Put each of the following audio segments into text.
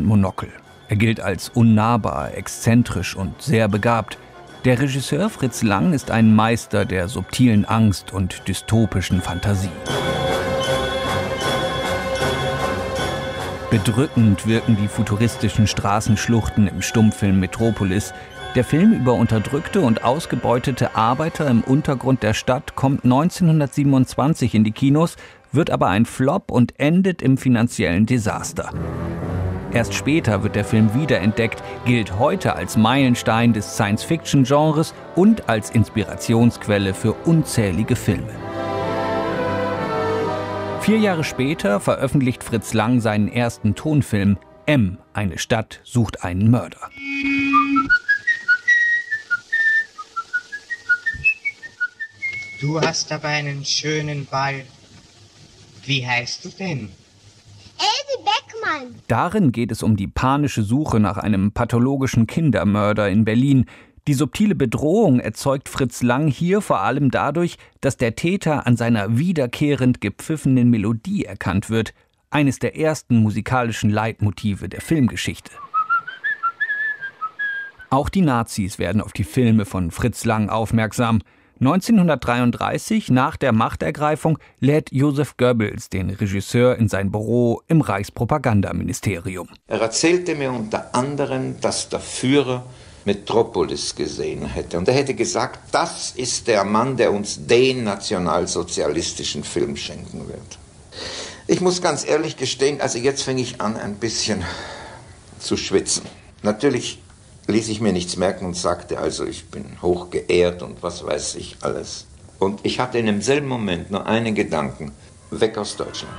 und Monokel. Er gilt als unnahbar, exzentrisch und sehr begabt. Der Regisseur Fritz Lang ist ein Meister der subtilen Angst und dystopischen Fantasie. Bedrückend wirken die futuristischen Straßenschluchten im Stummfilm Metropolis. Der Film über unterdrückte und ausgebeutete Arbeiter im Untergrund der Stadt kommt 1927 in die Kinos, wird aber ein Flop und endet im finanziellen Desaster. Erst später wird der Film wiederentdeckt, gilt heute als Meilenstein des Science-Fiction-Genres und als Inspirationsquelle für unzählige Filme. 4 Jahre später veröffentlicht Fritz Lang seinen ersten Tonfilm M, eine Stadt sucht einen Mörder. Du hast aber einen schönen Ball. Wie heißt du denn? Elsie Beckmann. Darin geht es um die panische Suche nach einem pathologischen Kindermörder in Berlin. Die subtile Bedrohung erzeugt Fritz Lang hier vor allem dadurch, dass der Täter an seiner wiederkehrend gepfiffenen Melodie erkannt wird, eines der ersten musikalischen Leitmotive der Filmgeschichte. Auch die Nazis werden auf die Filme von Fritz Lang aufmerksam. 1933, nach der Machtergreifung, lädt Joseph Goebbels den Regisseur in sein Büro im Reichspropagandaministerium. Er erzählte mir unter anderem, dass der Führer Metropolis gesehen hätte. Und er hätte gesagt, das ist der Mann, der uns den nationalsozialistischen Film schenken wird. Ich muss ganz ehrlich gestehen, also jetzt fange ich an, ein bisschen zu schwitzen. Natürlich ließ ich mir nichts merken und sagte, also ich bin hoch geehrt und was weiß ich alles. Und ich hatte in demselben Moment nur einen Gedanken, weg aus Deutschland.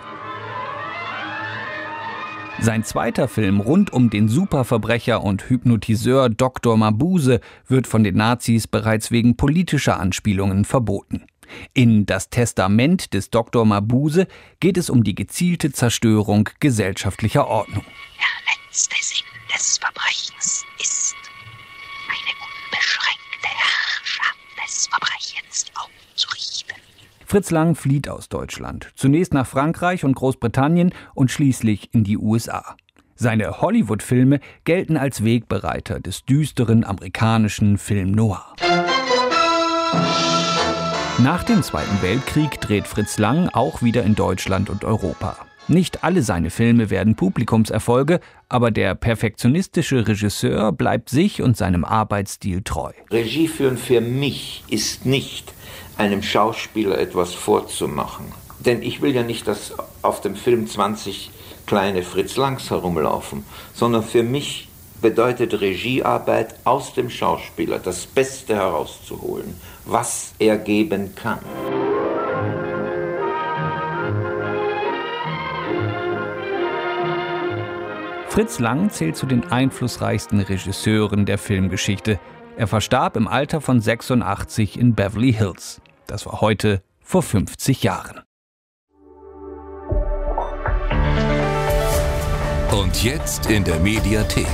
Sein zweiter Film rund um den Superverbrecher und Hypnotiseur Dr. Mabuse wird von den Nazis bereits wegen politischer Anspielungen verboten. In Das Testament des Dr. Mabuse geht es um die gezielte Zerstörung gesellschaftlicher Ordnung. Der letzte Sinn des Verbrechens ist eine unbeschränkte Herrschaft des Verbrechens aufzurichten. Fritz Lang flieht aus Deutschland, zunächst nach Frankreich und Großbritannien und schließlich in die USA. Seine Hollywood-Filme gelten als Wegbereiter des düsteren amerikanischen Film Noir. Nach dem Zweiten Weltkrieg dreht Fritz Lang auch wieder in Deutschland und Europa. Nicht alle seine Filme werden Publikumserfolge, aber der perfektionistische Regisseur bleibt sich und seinem Arbeitsstil treu. Regie führen für mich ist nicht, einem Schauspieler etwas vorzumachen. Denn ich will ja nicht, dass auf dem Film 20 kleine Fritz Langs herumlaufen, sondern für mich bedeutet Regiearbeit, aus dem Schauspieler das Beste herauszuholen, was er geben kann. Fritz Lang zählt zu den einflussreichsten Regisseuren der Filmgeschichte. Er verstarb im Alter von 86 in Beverly Hills. Das war heute vor 50 Jahren. Und jetzt in der Mediathek.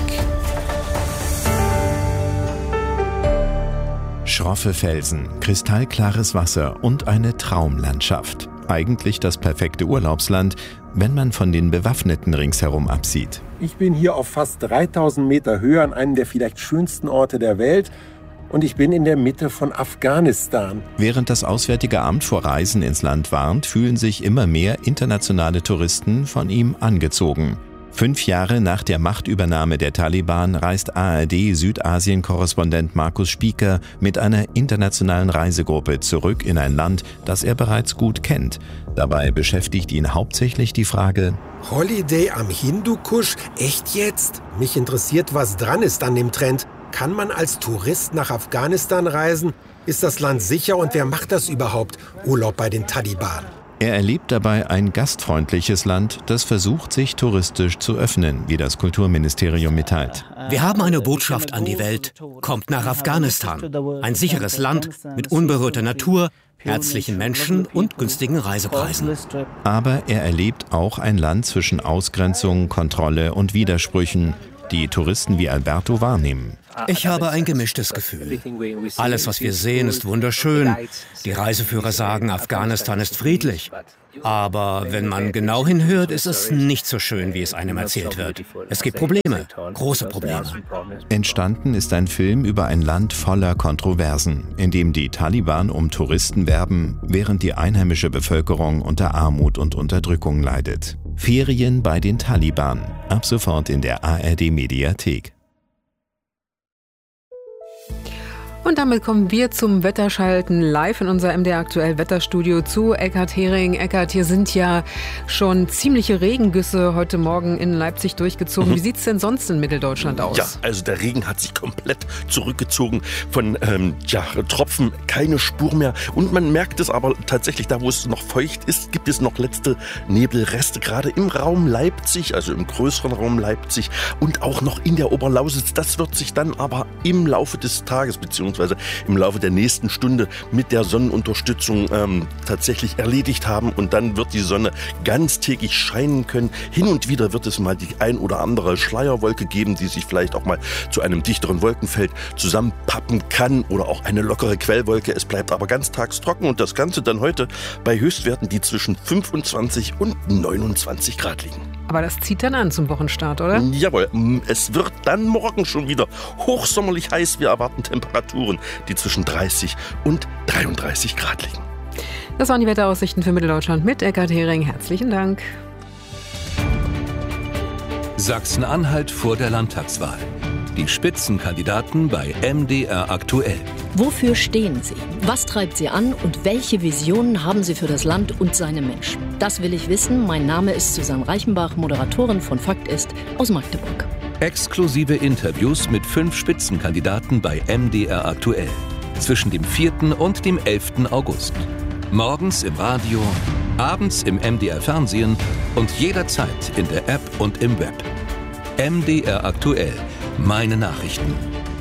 Schroffe Felsen, kristallklares Wasser und eine Traumlandschaft. Eigentlich das perfekte Urlaubsland, wenn man von den Bewaffneten ringsherum absieht. Ich bin hier auf fast 3000 Meter Höhe an einem der vielleicht schönsten Orte der Welt. Und ich bin in der Mitte von Afghanistan. Während das Auswärtige Amt vor Reisen ins Land warnt, fühlen sich immer mehr internationale Touristen von ihm angezogen. 5 Jahre nach der Machtübernahme der Taliban reist ARD-Südasien-Korrespondent Markus Spieker mit einer internationalen Reisegruppe zurück in ein Land, das er bereits gut kennt. Dabei beschäftigt ihn hauptsächlich die Frage: Holiday am Hindukusch? Echt jetzt? Mich interessiert, was dran ist an dem Trend. Kann man als Tourist nach Afghanistan reisen? Ist das Land sicher und wer macht das überhaupt? Urlaub bei den Taliban. Er erlebt dabei ein gastfreundliches Land, das versucht, sich touristisch zu öffnen, wie das Kulturministerium mitteilt. Wir haben eine Botschaft an die Welt. Kommt nach Afghanistan. Ein sicheres Land mit unberührter Natur, herzlichen Menschen und günstigen Reisepreisen. Aber er erlebt auch ein Land zwischen Ausgrenzung, Kontrolle und Widersprüchen, die Touristen wie Alberto wahrnehmen. Ich habe ein gemischtes Gefühl. Alles, was wir sehen, ist wunderschön. Die Reiseführer sagen, Afghanistan ist friedlich. Aber wenn man genau hinhört, ist es nicht so schön, wie es einem erzählt wird. Es gibt Probleme, große Probleme. Entstanden ist ein Film über ein Land voller Kontroversen, in dem die Taliban um Touristen werben, während die einheimische Bevölkerung unter Armut und Unterdrückung leidet. Ferien bei den Taliban. Ab sofort in der ARD-Mediathek. Und damit kommen wir zum Wetterschalten live in unser MDR aktuell Wetterstudio zu Eckhard Hering. Eckhard, hier sind ja schon ziemliche Regengüsse heute Morgen in Leipzig durchgezogen. Wie sieht es denn sonst in Mitteldeutschland aus? Ja, also der Regen hat sich komplett zurückgezogen. Von Tropfen keine Spur mehr. Und man merkt es aber tatsächlich, da wo es noch feucht ist, gibt es noch letzte Nebelreste, gerade im Raum Leipzig, also im größeren Raum Leipzig und auch noch in der Oberlausitz. Das wird sich dann aber im Laufe des Tages beziehungsweise im Laufe der nächsten Stunde mit der Sonnenunterstützung tatsächlich erledigt haben und dann wird die Sonne ganztägig scheinen können. Hin und wieder wird es mal die ein oder andere Schleierwolke geben, die sich vielleicht auch mal zu einem dichteren Wolkenfeld zusammenpappen kann oder auch eine lockere Quellwolke. Es bleibt aber ganztags trocken und das Ganze dann heute bei Höchstwerten, die zwischen 25 und 29 Grad liegen. Aber das zieht dann an zum Wochenstart, oder? Jawohl, es wird dann morgen schon wieder hochsommerlich heiß. Wir erwarten Temperaturen, die zwischen 30 und 33 Grad liegen. Das waren die Wetteraussichten für Mitteldeutschland mit Eckhard Hering. Herzlichen Dank. Sachsen-Anhalt vor der Landtagswahl. Die Spitzenkandidaten bei MDR aktuell. Wofür stehen Sie? Was treibt Sie an und welche Visionen haben Sie für das Land und seine Menschen? Das will ich wissen. Mein Name ist Susanne Reichenbach, Moderatorin von Fakt ist aus Magdeburg. Exklusive Interviews mit 5 Spitzenkandidaten bei MDR aktuell. Zwischen dem 4. und dem 11. August. Morgens im Radio, abends im MDR Fernsehen und jederzeit in der App und im Web. MDR aktuell. Meine Nachrichten.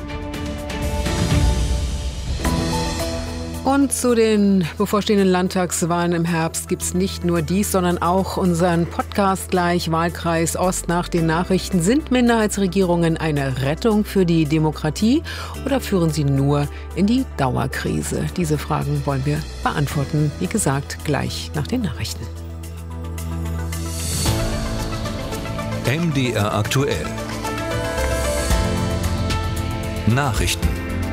Und zu den bevorstehenden Landtagswahlen im Herbst gibt es nicht nur dies, sondern auch unseren Podcast gleich, Wahlkreis Ost nach den Nachrichten. Sind Minderheitsregierungen eine Rettung für die Demokratie oder führen sie nur in die Dauerkrise? Diese Fragen wollen wir beantworten, wie gesagt, gleich nach den Nachrichten. MDR aktuell. Nachrichten.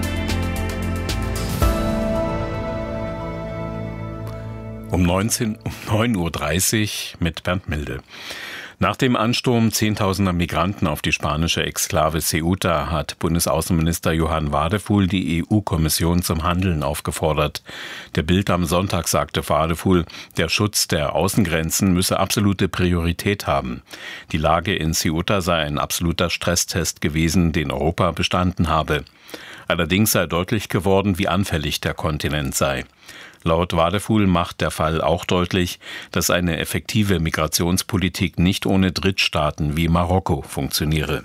Um 9.30 Uhr mit Bernd Milde. Nach dem Ansturm Zehntausender Migranten auf die spanische Exklave Ceuta hat Bundesaußenminister Johann Wadefuhl die EU-Kommission zum Handeln aufgefordert. Der Bild am Sonntag sagte Wadefuhl, der Schutz der Außengrenzen müsse absolute Priorität haben. Die Lage in Ceuta sei ein absoluter Stresstest gewesen, den Europa bestanden habe. Allerdings sei deutlich geworden, wie anfällig der Kontinent sei. Laut Wadefuhl macht der Fall auch deutlich, dass eine effektive Migrationspolitik nicht ohne Drittstaaten wie Marokko funktioniere.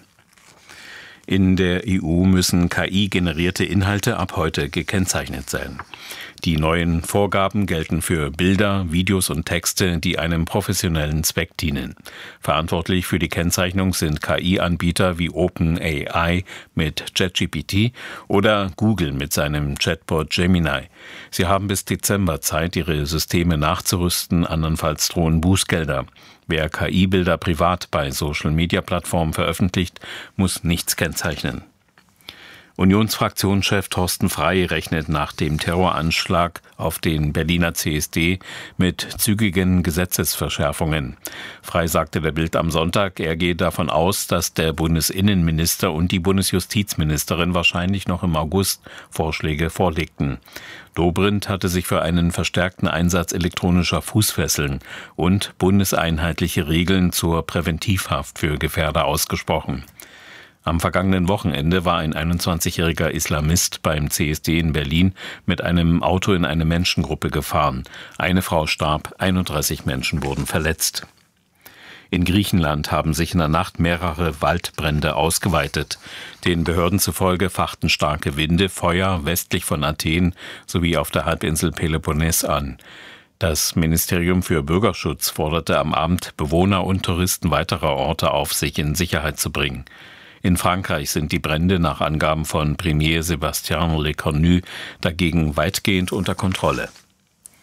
In der EU müssen KI-generierte Inhalte ab heute gekennzeichnet sein. Die neuen Vorgaben gelten für Bilder, Videos und Texte, die einem professionellen Zweck dienen. Verantwortlich für die Kennzeichnung sind KI-Anbieter wie OpenAI mit ChatGPT oder Google mit seinem Chatbot Gemini. Sie haben bis Dezember Zeit, ihre Systeme nachzurüsten, andernfalls drohen Bußgelder. Wer KI-Bilder privat bei Social-Media-Plattformen veröffentlicht, muss nichts kennzeichnen. Unionsfraktionschef Thorsten Frey rechnet nach dem Terroranschlag auf den Berliner CSD mit zügigen Gesetzesverschärfungen. Frey sagte der Bild am Sonntag, er gehe davon aus, dass der Bundesinnenminister und die Bundesjustizministerin wahrscheinlich noch im August Vorschläge vorlegten. Dobrindt hatte sich für einen verstärkten Einsatz elektronischer Fußfesseln und bundeseinheitliche Regeln zur Präventivhaft für Gefährder ausgesprochen. Am vergangenen Wochenende war ein 21-jähriger Islamist beim CSD in Berlin mit einem Auto in eine Menschengruppe gefahren. Eine Frau starb, 31 Menschen wurden verletzt. In Griechenland haben sich in der Nacht mehrere Waldbrände ausgeweitet. Den Behörden zufolge fachten starke Winde Feuer westlich von Athen sowie auf der Halbinsel Peloponnes an. Das Ministerium für Bürgerschutz forderte am Abend Bewohner und Touristen weiterer Orte auf, sich in Sicherheit zu bringen. In Frankreich sind die Brände nach Angaben von Premier Sébastien Lecornu dagegen weitgehend unter Kontrolle.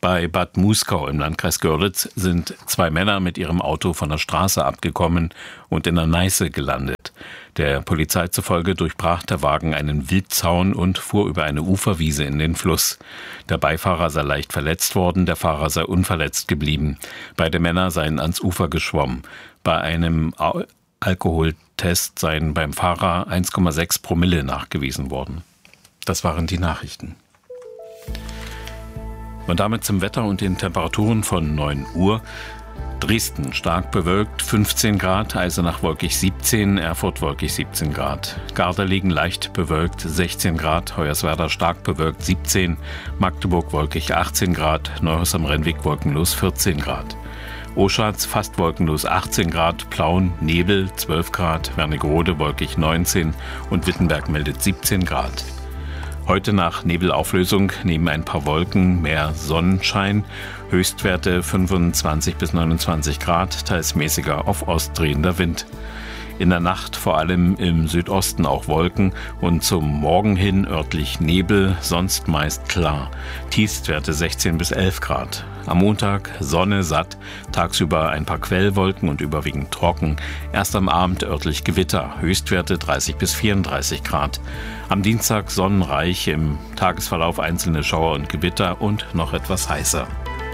Bei Bad Muskau im Landkreis Görlitz sind 2 Männer mit ihrem Auto von der Straße abgekommen und in der Neiße gelandet. Der Polizei zufolge durchbrach der Wagen einen Wildzaun und fuhr über eine Uferwiese in den Fluss. Der Beifahrer sei leicht verletzt worden, der Fahrer sei unverletzt geblieben. Beide Männer seien ans Ufer geschwommen. Bei einem Alkoholtest seien beim Fahrer 1,6 Promille nachgewiesen worden. Das waren die Nachrichten. Und damit zum Wetter und den Temperaturen von 9 Uhr. Dresden stark bewölkt, 15 Grad, Eisenach wolkig 17, Erfurt wolkig 17 Grad. Gardelegen leicht bewölkt, 16 Grad, Hoyerswerda stark bewölkt 17, Magdeburg wolkig 18 Grad, Neuhaus am Rennweg wolkenlos 14 Grad. Oschatz fast wolkenlos 18 Grad, Plauen, Nebel 12 Grad, Wernigerode wolkig 19 und Wittenberg meldet 17 Grad. Heute nach Nebelauflösung neben ein paar Wolken mehr Sonnenschein, Höchstwerte 25 bis 29 Grad, teils mäßiger auf Ost drehender Wind. In der Nacht vor allem im Südosten auch Wolken und zum Morgen hin örtlich Nebel, sonst meist klar. Tiefstwerte 16 bis 11 Grad. Am Montag Sonne satt, tagsüber ein paar Quellwolken und überwiegend trocken. Erst am Abend örtlich Gewitter, Höchstwerte 30 bis 34 Grad. Am Dienstag sonnenreich, im Tagesverlauf einzelne Schauer und Gewitter und noch etwas heißer.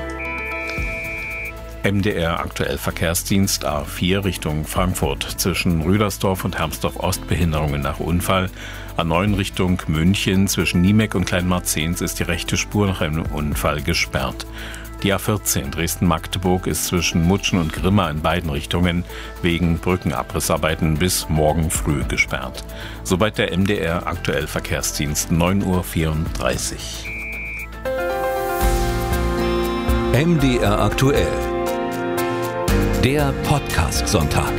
MDR aktuell Verkehrsdienst A4 Richtung Frankfurt. Zwischen Rüdersdorf und Hermsdorf Ost Behinderungen nach Unfall. A9 Richtung München zwischen Niemeck und Kleinmarzens ist die rechte Spur nach einem Unfall gesperrt. Die A14 Dresden-Magdeburg ist zwischen Mutschen und Grimma in beiden Richtungen wegen Brückenabrissarbeiten bis morgen früh gesperrt. Soweit der MDR aktuell Verkehrsdienst 9:34 Uhr. MDR aktuell. Der Podcast-Sonntag.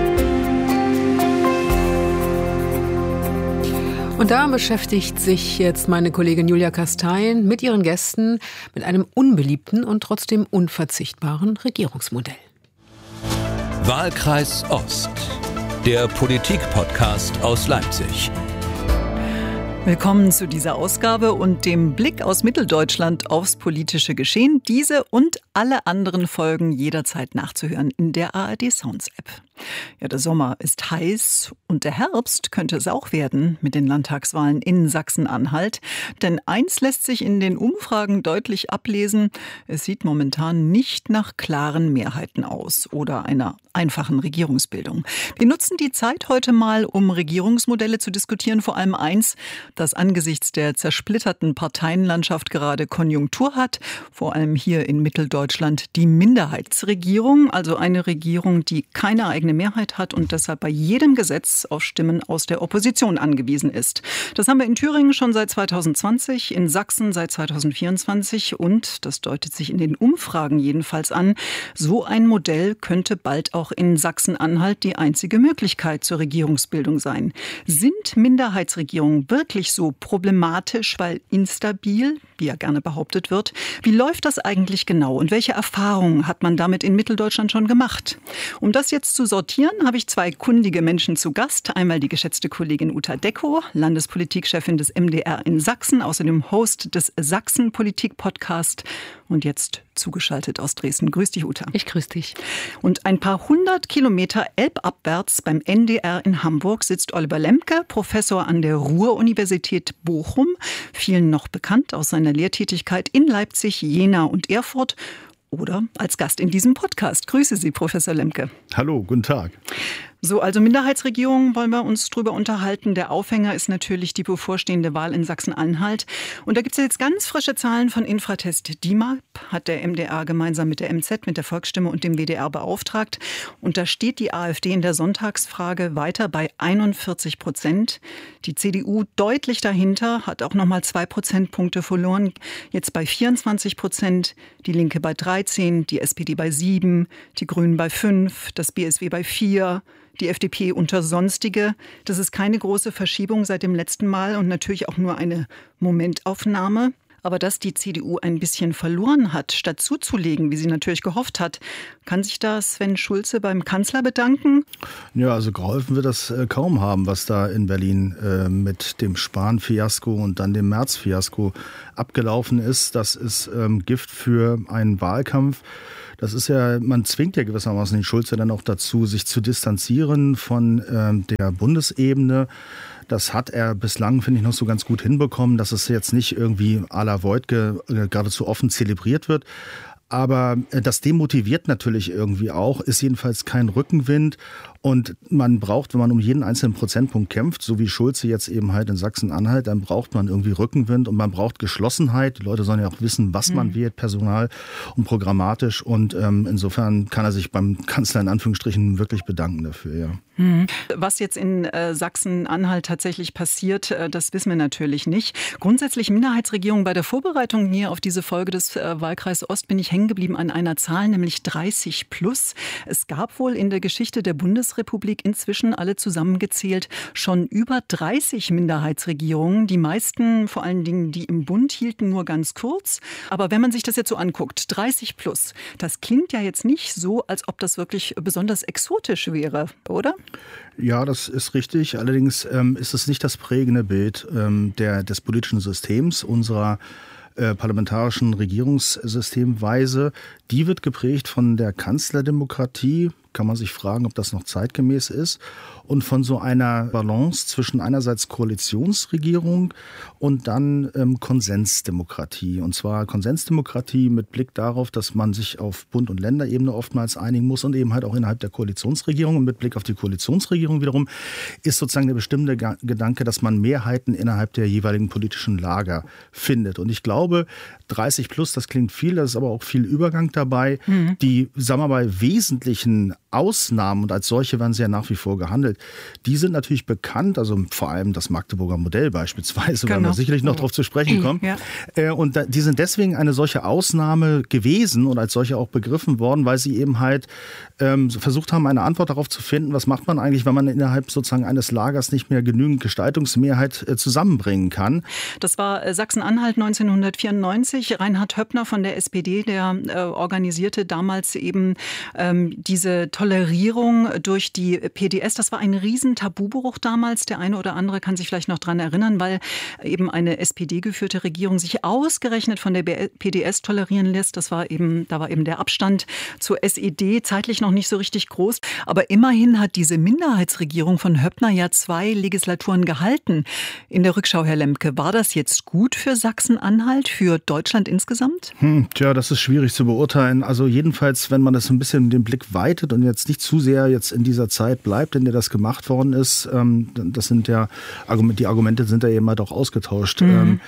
Und da beschäftigt sich jetzt meine Kollegin Julia Kastein mit ihren Gästen mit einem unbeliebten und trotzdem unverzichtbaren Regierungsmodell. Wahlkreis Ost, der Politik-Podcast aus Leipzig. Willkommen zu dieser Ausgabe und dem Blick aus Mitteldeutschland aufs politische Geschehen. Diese und alle anderen Folgen jederzeit nachzuhören in der ARD Sounds App. Ja, der Sommer ist heiß und der Herbst könnte es auch werden mit den Landtagswahlen in Sachsen-Anhalt. Denn eins lässt sich in den Umfragen deutlich ablesen: Es sieht momentan nicht nach klaren Mehrheiten aus oder einer einfachen Regierungsbildung. Wir nutzen die Zeit heute mal, um Regierungsmodelle zu diskutieren. Vor allem eins, das angesichts der zersplitterten Parteienlandschaft gerade Konjunktur hat. Vor allem hier in Mitteldeutschland die Minderheitsregierung, also eine Regierung, die keine eigene Mehrheit hat und deshalb bei jedem Gesetz auf Stimmen aus der Opposition angewiesen ist. Das haben wir in Thüringen schon seit 2020, in Sachsen seit 2024 und, das deutet sich in den Umfragen jedenfalls an, so ein Modell könnte bald auch in Sachsen-Anhalt die einzige Möglichkeit zur Regierungsbildung sein. Sind Minderheitsregierungen wirklich so problematisch, weil instabil, wie ja gerne behauptet wird? Wie läuft das eigentlich genau und welche Erfahrungen hat man damit in Mitteldeutschland schon gemacht? Um das jetzt zu sortieren, habe ich zwei kundige Menschen zu Gast. Einmal die geschätzte Kollegin Uta Decko, Landespolitikchefin des MDR in Sachsen, außerdem Host des Sachsen-Politik-Podcast und jetzt zugeschaltet aus Dresden. Grüß dich, Uta. Ich grüße dich. Und ein paar 100 Kilometer elbabwärts beim NDR in Hamburg sitzt Oliver Lemke, Professor an der Ruhr-Universität Bochum, vielen noch bekannt aus seiner Lehrtätigkeit in Leipzig, Jena und Erfurt oder als Gast in diesem Podcast. Grüße Sie, Professor Lemke. Hallo, guten Tag. So, also Minderheitsregierung wollen wir uns drüber unterhalten. Der Aufhänger ist natürlich die bevorstehende Wahl in Sachsen-Anhalt. Und da gibt es jetzt ganz frische Zahlen von Infratest DIMAP, hat der MDR gemeinsam mit der MZ, mit der Volksstimme und dem WDR beauftragt. Und da steht die AfD in der Sonntagsfrage weiter bei 41%. Die CDU deutlich dahinter, hat auch nochmal 2 Prozentpunkte verloren, jetzt bei 24%. Die Linke bei 13%, die SPD bei 7%, die Grünen bei 5%, das BSW bei 4%. Die FDP unter Sonstige. Das ist keine große Verschiebung seit dem letzten Mal und natürlich auch nur eine Momentaufnahme. Aber dass die CDU ein bisschen verloren hat, statt zuzulegen, wie sie natürlich gehofft hat, kann sich da Sven Schulze beim Kanzler bedanken? Ja, also geholfen wird das kaum haben, was da in Berlin mit dem Spahn-Fiasko und dann dem Merz-Fiasko abgelaufen ist. Das ist Gift für einen Wahlkampf. Das ist ja, man zwingt ja gewissermaßen den Schulze dann auch dazu, sich zu distanzieren von der Bundesebene. Das hat er bislang, finde ich, noch so ganz gut hinbekommen, dass es jetzt nicht irgendwie à la Voigtke geradezu offen zelebriert wird. Aber das demotiviert natürlich irgendwie auch, ist jedenfalls kein Rückenwind. Und man braucht, wenn man um jeden einzelnen Prozentpunkt kämpft, so wie Schulze jetzt eben halt in Sachsen-Anhalt, dann braucht man irgendwie Rückenwind und man braucht Geschlossenheit. Die Leute sollen ja auch wissen, was man wählt, personal und programmatisch. Und insofern kann er sich beim Kanzler in Anführungsstrichen wirklich bedanken dafür, ja. Was jetzt in Sachsen-Anhalt tatsächlich passiert, das wissen wir natürlich nicht. Grundsätzlich Minderheitsregierung. Bei der Vorbereitung hier auf diese Folge des Wahlkreis Ost bin ich hängen geblieben an einer Zahl, nämlich 30 plus. Es gab wohl in der Geschichte der Bundesrepublik inzwischen alle zusammengezählt schon über 30 Minderheitsregierungen. Die meisten, vor allen Dingen die im Bund, hielten nur ganz kurz. Aber wenn man sich das jetzt so anguckt, 30 plus, das klingt ja jetzt nicht so, als ob das wirklich besonders exotisch wäre, oder? Ja, das ist richtig. Allerdings ist es nicht das prägende Bild des politischen Systems unserer parlamentarischen Regierungssystemweise. Die wird geprägt von der Kanzlerdemokratie. Kann man sich fragen, ob das noch zeitgemäß ist. Und von so einer Balance zwischen einerseits Koalitionsregierung und dann Konsensdemokratie. Und zwar Konsensdemokratie mit Blick darauf, dass man sich auf Bund- und Länderebene oftmals einigen muss und eben halt auch innerhalb der Koalitionsregierung. Und mit Blick auf die Koalitionsregierung wiederum ist sozusagen der bestimmte Gedanke, dass man Mehrheiten innerhalb der jeweiligen politischen Lager findet. Und ich glaube, 30 plus, das klingt viel, da ist aber auch viel Übergang dabei. Die, sagen wir mal, wesentlichen Ausnahmen, und als solche werden sie ja nach wie vor gehandelt, die sind natürlich bekannt, also vor allem das Magdeburger Modell beispielsweise, werden wir sicherlich noch darauf zu sprechen kommen. Ja. Und die sind deswegen eine solche Ausnahme gewesen und als solche auch begriffen worden, weil sie eben halt versucht haben, eine Antwort darauf zu finden, was macht man eigentlich, wenn man innerhalb sozusagen eines Lagers nicht mehr genügend Gestaltungsmehrheit zusammenbringen kann. Das war Sachsen-Anhalt 1994. Reinhard Höppner von der SPD, der organisierte damals eben diese Tolerierung durch die PDS. Das war ein riesen Tabubruch damals. Der eine oder andere kann sich vielleicht noch dran erinnern, weil eben eine SPD-geführte Regierung sich ausgerechnet von der PDS tolerieren lässt. Da war eben der Abstand zur SED zeitlich noch nicht so richtig groß. Aber immerhin hat diese Minderheitsregierung von Höppner ja 2 Legislaturen gehalten. In der Rückschau, Herr Lemke, war das jetzt gut für Sachsen-Anhalt, für Deutschland insgesamt? Tja, das ist schwierig zu beurteilen. Also jedenfalls, wenn man das ein bisschen den Blick weitet und jetzt nicht zu sehr jetzt in dieser Zeit bleibt, in der das gemacht worden ist, das sind ja, die Argumente sind ja eben halt auch ausgetauscht.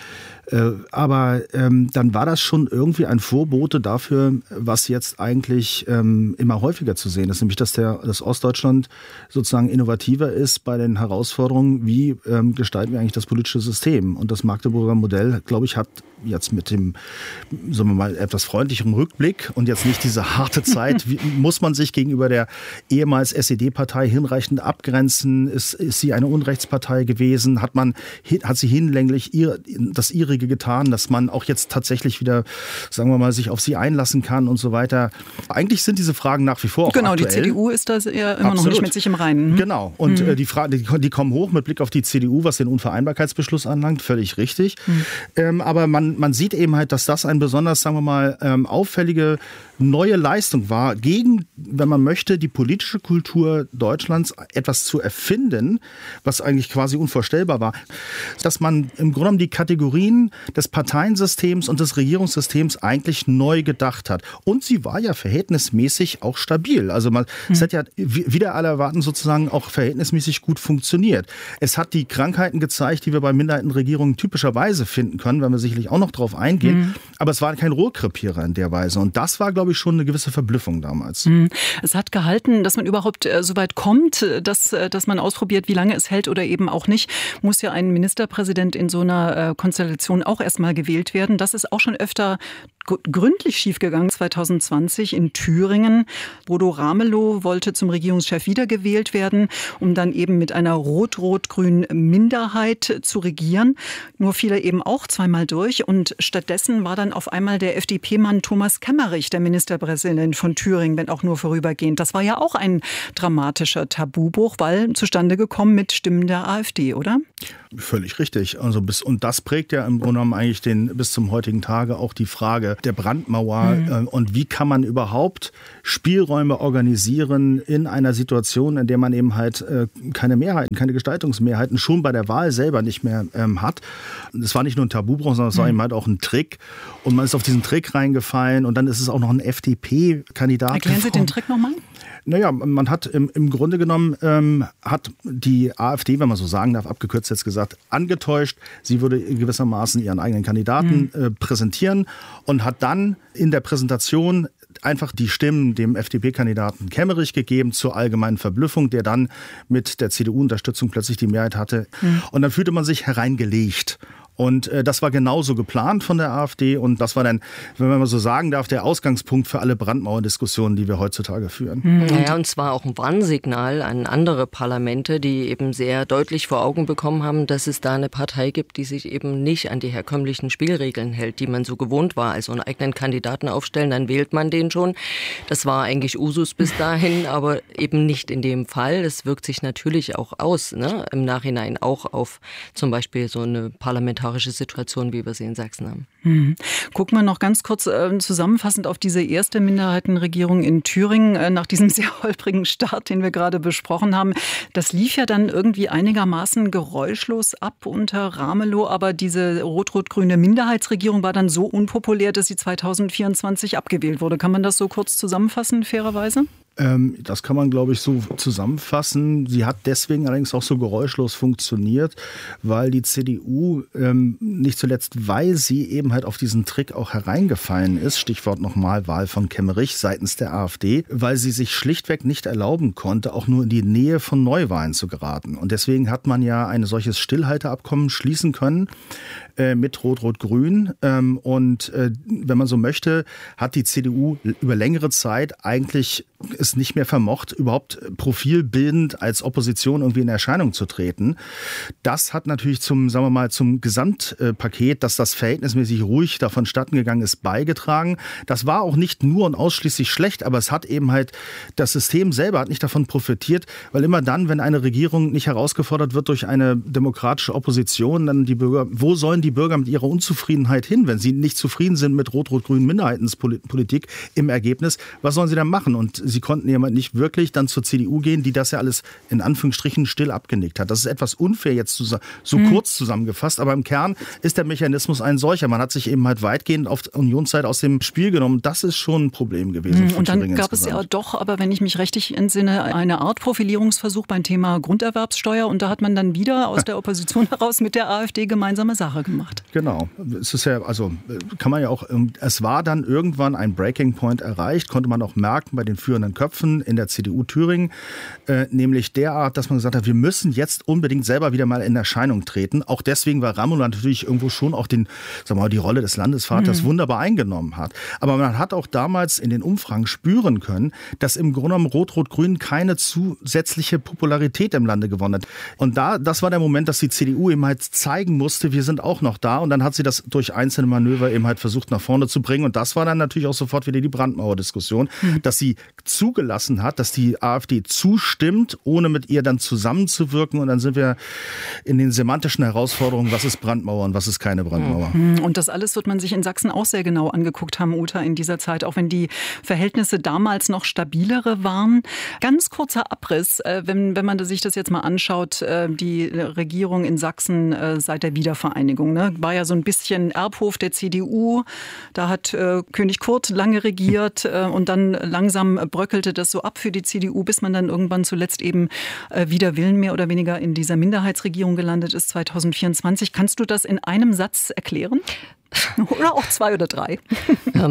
Aber dann war das schon irgendwie ein Vorbote dafür, was jetzt eigentlich immer häufiger zu sehen ist, nämlich dass das Ostdeutschland sozusagen innovativer ist bei den Herausforderungen, wie gestalten wir eigentlich das politische System. Und das Magdeburger Modell, glaube ich, hat jetzt mit dem, sagen wir mal, etwas freundlicheren Rückblick und jetzt nicht diese harte Zeit, muss man sich gegenüber der ehemals SED-Partei hinreichend abgrenzen? Ist sie eine Unrechtspartei gewesen? Hat sie hinlänglich das ihrige getan, dass man auch jetzt tatsächlich wieder, sagen wir mal, sich auf sie einlassen kann und so weiter? Eigentlich sind diese Fragen nach wie vor auch aktuell. Die CDU ist da ja immer noch nicht mit sich im Reinen. Genau. Und die Fragen, die kommen hoch mit Blick auf die CDU, was den Unvereinbarkeitsbeschluss anlangt, völlig richtig. Aber man sieht eben halt, dass das ein besonders, sagen wir mal, auffällige neue Leistung war, gegen, wenn man möchte, die politische Kultur Deutschlands etwas zu erfinden, was eigentlich quasi unvorstellbar war. Dass man im Grunde genommen die Kategorien des Parteiensystems und des Regierungssystems eigentlich neu gedacht hat. Und sie war ja verhältnismäßig auch stabil. Also es hat ja wieder alle erwarten sozusagen auch verhältnismäßig gut funktioniert. Es hat die Krankheiten gezeigt, die wir bei Minderheitenregierungen typischerweise finden können, wenn wir sicherlich auch noch drauf eingehen. Aber es war kein Rohrkrepierer in der Weise. Und das war, glaube ich, schon eine gewisse Verblüffung damals. Es hat gehalten, dass man überhaupt so weit kommt, dass man ausprobiert, wie lange es hält oder eben auch nicht. Muss ja ein Ministerpräsident in so einer Konstellation auch erstmal gewählt werden. Das ist auch schon öfter gründlich schiefgegangen 2020 in Thüringen. Bodo Ramelow wollte zum Regierungschef wiedergewählt werden, um dann eben mit einer rot-rot-grünen Minderheit zu regieren. Nur fiel er eben auch zweimal durch und stattdessen war dann auf einmal der FDP-Mann Thomas Kemmerich der Ministerpräsident von Thüringen, wenn auch nur vorübergehend. Das war ja auch ein dramatischer Tabubruch, weil zustande gekommen mit Stimmen der AfD, oder? Völlig richtig. Also und das prägt ja im Grunde genommen eigentlich bis zum heutigen Tage auch die Frage der Brandmauer und wie kann man überhaupt Spielräume organisieren in einer Situation, in der man eben halt keine Mehrheiten, keine Gestaltungsmehrheiten schon bei der Wahl selber nicht mehr hat. Es war nicht nur ein Tabubruch, sondern es war eben halt auch ein Trick und man ist auf diesen Trick reingefallen und dann ist es auch noch ein FDP-Kandidat. Erklären Sie den Trick nochmal? Naja, man hat im Grunde genommen hat die AfD, wenn man so sagen darf, abgekürzt jetzt gesagt, angetäuscht. Sie würde gewissermaßen ihren eigenen Kandidaten präsentieren und hat dann in der Präsentation einfach die Stimmen dem FDP-Kandidaten Kemmerich gegeben zur allgemeinen Verblüffung, der dann mit der CDU-Unterstützung plötzlich die Mehrheit hatte. Und dann fühlte man sich hereingelegt. Und das war genauso geplant von der AfD und das war dann, wenn man mal so sagen darf, der Ausgangspunkt für alle Brandmauerdiskussionen, die wir heutzutage führen. Naja, und zwar auch ein Warnsignal an andere Parlamente, die eben sehr deutlich vor Augen bekommen haben, dass es da eine Partei gibt, die sich eben nicht an die herkömmlichen Spielregeln hält, die man so gewohnt war. Also einen eigenen Kandidaten aufstellen, dann wählt man den schon. Das war eigentlich Usus bis dahin, aber eben nicht in dem Fall. Das wirkt sich natürlich auch aus, ne? Im Nachhinein auch auf zum Beispiel so eine parlamentarische Situation, wie wir sie in Sachsen haben. Gucken wir noch ganz kurz zusammenfassend auf diese erste Minderheitenregierung in Thüringen nach diesem sehr holprigen Start, den wir gerade besprochen haben. Das lief ja dann irgendwie einigermaßen geräuschlos ab unter Ramelow, aber diese rot-rot-grüne Minderheitsregierung war dann so unpopulär, dass sie 2024 abgewählt wurde. Kann man das so kurz zusammenfassen, fairerweise? Das kann man, glaube ich, so zusammenfassen. Sie hat deswegen allerdings auch so geräuschlos funktioniert, weil die CDU, nicht zuletzt, weil sie eben halt auf diesen Trick auch hereingefallen ist, Stichwort nochmal Wahl von Kemmerich seitens der AfD, weil sie sich schlichtweg nicht erlauben konnte, auch nur in die Nähe von Neuwahlen zu geraten. Und deswegen hat man ja ein solches Stillhalteabkommen schließen können mit Rot-Rot-Grün. Und wenn man so möchte, hat die CDU über längere Zeit eigentlich es nicht mehr vermocht, überhaupt profilbildend als Opposition irgendwie in Erscheinung zu treten. Das hat natürlich zum Gesamtpaket, dass das verhältnismäßig ruhig davon statten gegangen ist, beigetragen. Das war auch nicht nur und ausschließlich schlecht, aber es hat eben halt, das System selber hat nicht davon profitiert, weil immer dann, wenn eine Regierung nicht herausgefordert wird durch eine demokratische Opposition, dann die Bürger, wo sollen die Bürger mit ihrer Unzufriedenheit hin, wenn sie nicht zufrieden sind mit rot-rot-grünen Minderheitenpolitik im Ergebnis, was sollen sie dann machen? Und sie konnten ja nicht wirklich dann zur CDU gehen, die das ja alles in Anführungsstrichen still abgenickt hat. Das ist etwas unfair jetzt so kurz zusammengefasst, aber im Kern ist der Mechanismus ein solcher. Man hat sich eben halt weitgehend auf Unionszeit aus dem Spiel genommen. Das ist schon ein Problem gewesen. Und dann gab es ja doch, aber wenn ich mich richtig entsinne, eine Art Profilierungsversuch beim Thema Grunderwerbssteuer und da hat man dann wieder aus der Opposition heraus mit der AfD gemeinsame Sache gemacht. Genau. Es ist ja, also kann man ja auch, es war dann irgendwann ein Breaking Point erreicht, konnte man auch merken bei den führenden Köpfen in der CDU Thüringen, nämlich derart, dass man gesagt hat, wir müssen jetzt unbedingt selber wieder mal in Erscheinung treten. Auch deswegen, weil Ramelow natürlich irgendwo schon auch die Rolle des Landesvaters wunderbar eingenommen hat. Aber man hat auch damals in den Umfragen spüren können, dass im Grunde genommen Rot-Rot-Grün keine zusätzliche Popularität im Lande gewonnen hat. Und das war der Moment, dass die CDU eben halt zeigen musste, wir sind auch noch da. Und dann hat sie das durch einzelne Manöver eben halt versucht nach vorne zu bringen. Und das war dann natürlich auch sofort wieder die Brandmauer-Diskussion, dass sie zugelassen hat, dass die AfD zustimmt, ohne mit ihr dann zusammenzuwirken. Und dann sind wir in den semantischen Herausforderungen, was ist Brandmauer und was ist keine Brandmauer. Und das alles wird man sich in Sachsen auch sehr genau angeguckt haben, Uta, in dieser Zeit, auch wenn die Verhältnisse damals noch stabilere waren. Ganz kurzer Abriss, wenn man sich das jetzt mal anschaut, die Regierung in Sachsen seit der Wiedervereinigung, ne, war ja so ein bisschen Erbhof der CDU. Da hat König Kurt lange regiert und dann langsam bröckelte das so ab für die CDU, bis man dann irgendwann zuletzt eben wider Willen mehr oder weniger in dieser Minderheitsregierung gelandet ist 2024. Kannst du das in einem Satz erklären? Oder auch 2 oder 3?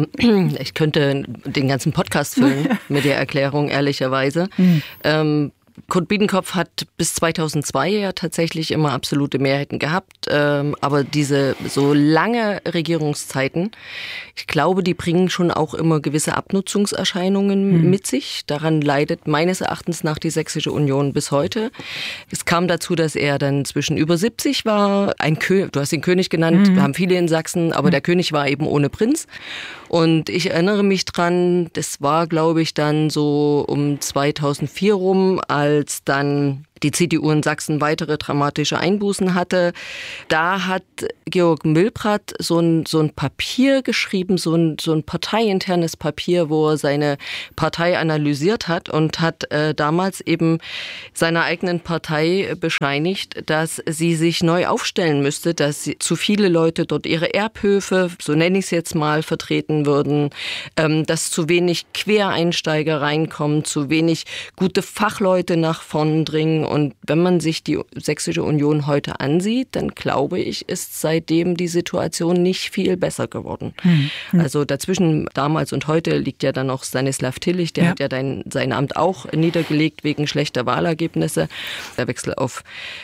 Ich könnte den ganzen Podcast füllen mit der Erklärung, ehrlicherweise. Kurt Biedenkopf hat bis 2002 ja tatsächlich immer absolute Mehrheiten gehabt, aber diese so lange Regierungszeiten, ich glaube, die bringen schon auch immer gewisse Abnutzungserscheinungen mit sich. Daran leidet meines Erachtens nach die Sächsische Union bis heute. Es kam dazu, dass er dann zwischen über 70 war. Du hast ihn König genannt, haben viele in Sachsen, aber der König war eben ohne Prinz. Und ich erinnere mich dran, das war, glaube ich, dann so um 2004 rum, als dann die CDU in Sachsen weitere dramatische Einbußen hatte. Da hat Georg Milbrat so ein Papier geschrieben, so ein parteiinternes Papier, wo er seine Partei analysiert hat und hat damals eben seiner eigenen Partei bescheinigt, dass sie sich neu aufstellen müsste, dass zu viele Leute dort ihre Erbhöfe, so nenne ich es jetzt mal, vertreten würden, dass zu wenig Quereinsteiger reinkommen, zu wenig gute Fachleute nach vorn dringen. Und wenn man sich die Sächsische Union heute ansieht, dann glaube ich, ist seitdem die Situation nicht viel besser geworden. Also dazwischen damals und heute liegt ja dann noch Stanislav Tillich, der hat ja sein Amt auch niedergelegt wegen schlechter Wahlergebnisse. Der Wechsel auf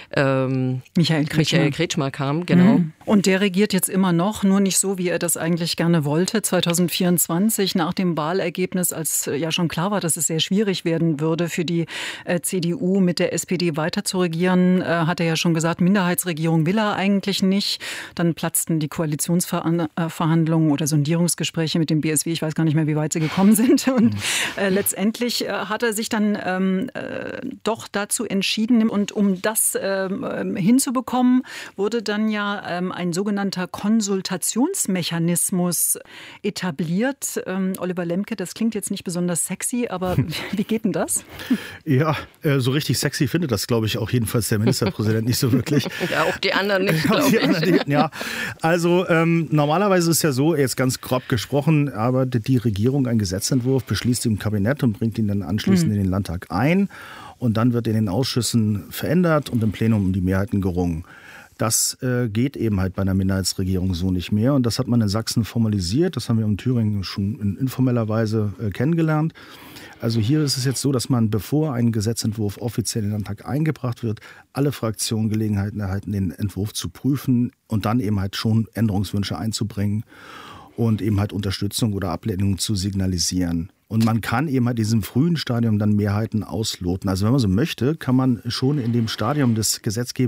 Michael Kretschmer kam, genau. Und der regiert jetzt immer noch, nur nicht so, wie er das eigentlich gerne wollte. 2024 nach dem Wahlergebnis, als ja schon klar war, dass es sehr schwierig werden würde für die CDU mit der SPD weiter zu regieren, hat er ja schon gesagt, Minderheitsregierung will er eigentlich nicht. Dann platzten die Koalitionsverhandlungen oder Sondierungsgespräche mit dem BSW. Ich weiß gar nicht mehr, wie weit sie gekommen sind. Und letztendlich hat er sich dann doch dazu entschieden. Und um das hinzubekommen, wurde dann ja ein sogenannter Konsultationsmechanismus etabliert. Oliver Lemke, das klingt jetzt nicht besonders sexy, aber wie geht denn das? Ja, so richtig sexy findet das, glaube ich, auch jedenfalls der Ministerpräsident nicht so wirklich. Ja, auch die anderen nicht, glaube ich. Ja, also normalerweise ist ja so, jetzt ganz grob gesprochen, arbeitet die Regierung einen Gesetzentwurf, beschließt ihn im Kabinett und bringt ihn dann anschließend in den Landtag ein. Und dann wird in den Ausschüssen verändert und im Plenum um die Mehrheiten gerungen. Das geht eben halt bei einer Minderheitsregierung so nicht mehr. Und das hat man in Sachsen formalisiert. Das haben wir in Thüringen schon in informeller Weise kennengelernt. Also hier ist es jetzt so, dass man, bevor ein Gesetzentwurf offiziell in den Landtag eingebracht wird, alle Fraktionen Gelegenheiten erhalten, den Entwurf zu prüfen und dann eben halt schon Änderungswünsche einzubringen und eben halt Unterstützung oder Ablehnung zu signalisieren. Und man kann eben halt in diesem frühen Stadium dann Mehrheiten ausloten. Also wenn man so möchte, kann man schon in dem Stadium des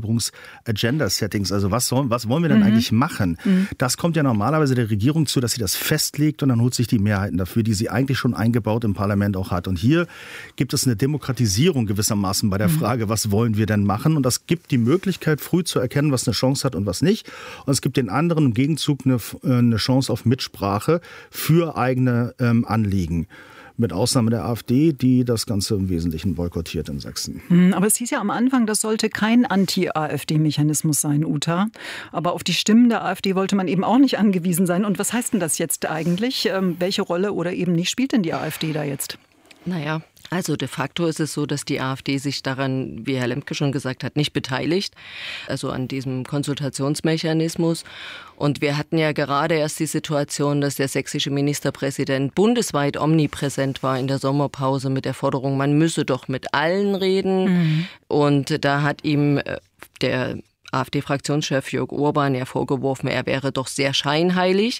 Gesetzgebungs-Agenda-Settings, also was wollen wir denn eigentlich machen? Das kommt ja normalerweise der Regierung zu, dass sie das festlegt und dann holt sich die Mehrheiten dafür, die sie eigentlich schon eingebaut im Parlament auch hat. Und hier gibt es eine Demokratisierung gewissermaßen bei der Frage, was wollen wir denn machen? Und das gibt die Möglichkeit, früh zu erkennen, was eine Chance hat und was nicht. Und es gibt den anderen im Gegenzug eine Chance auf Mitsprache für eigene Anliegen. Mit Ausnahme der AfD, die das Ganze im Wesentlichen boykottiert in Sachsen. Aber es hieß ja am Anfang, das sollte kein Anti-AfD-Mechanismus sein, Uta. Aber auf die Stimmen der AfD wollte man eben auch nicht angewiesen sein. Und was heißt denn das jetzt eigentlich? Welche Rolle oder eben nicht spielt denn die AfD da jetzt? Naja, also de facto ist es so, dass die AfD sich daran, wie Herr Lemke schon gesagt hat, nicht beteiligt, also an diesem Konsultationsmechanismus. Und wir hatten ja gerade erst die Situation, dass der sächsische Ministerpräsident bundesweit omnipräsent war in der Sommerpause mit der Forderung, man müsse doch mit allen reden. Und da hat ihm der AfD-Fraktionschef Jörg Urban ja vorgeworfen, er wäre doch sehr scheinheilig.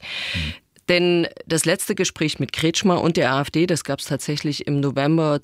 Denn das letzte Gespräch mit Kretschmer und der AfD, das gab es tatsächlich im November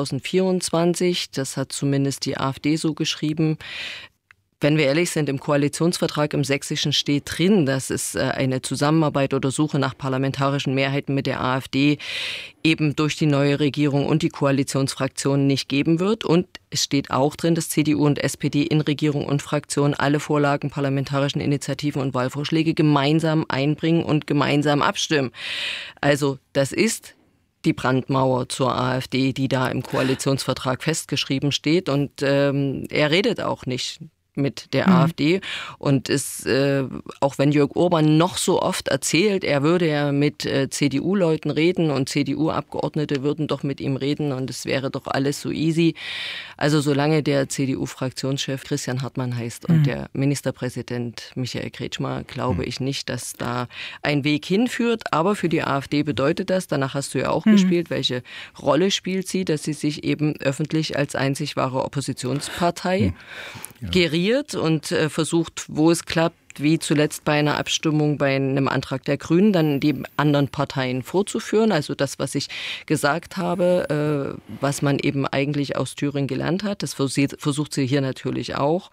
2024. Das hat zumindest die AfD so geschrieben. Wenn wir ehrlich sind, im Koalitionsvertrag im Sächsischen steht drin, dass es eine Zusammenarbeit oder Suche nach parlamentarischen Mehrheiten mit der AfD eben durch die neue Regierung und die Koalitionsfraktionen nicht geben wird. Und es steht auch drin, dass CDU und SPD in Regierung und Fraktion alle Vorlagen parlamentarischen Initiativen und Wahlvorschläge gemeinsam einbringen und gemeinsam abstimmen. Also das ist die Brandmauer zur AfD, die da im Koalitionsvertrag festgeschrieben steht. Und er redet auch nicht mit der AfD. Und auch wenn Jörg Orban noch so oft erzählt, er würde ja mit CDU-Leuten reden und CDU-Abgeordnete würden doch mit ihm reden und es wäre doch alles so easy. Also solange der CDU-Fraktionschef Christian Hartmann heißt und der Ministerpräsident Michael Kretschmer, glaube ich nicht, dass da ein Weg hinführt. Aber für die AfD bedeutet das, danach hast du ja auch gespielt, welche Rolle spielt sie, dass sie sich eben öffentlich als einzig wahre Oppositionspartei geriert und versucht, wo es klappt, wie zuletzt bei einer Abstimmung bei einem Antrag der Grünen, dann die anderen Parteien vorzuführen. Also das, was ich gesagt habe, was man eben eigentlich aus Thüringen gelernt hat, das versucht sie hier natürlich auch.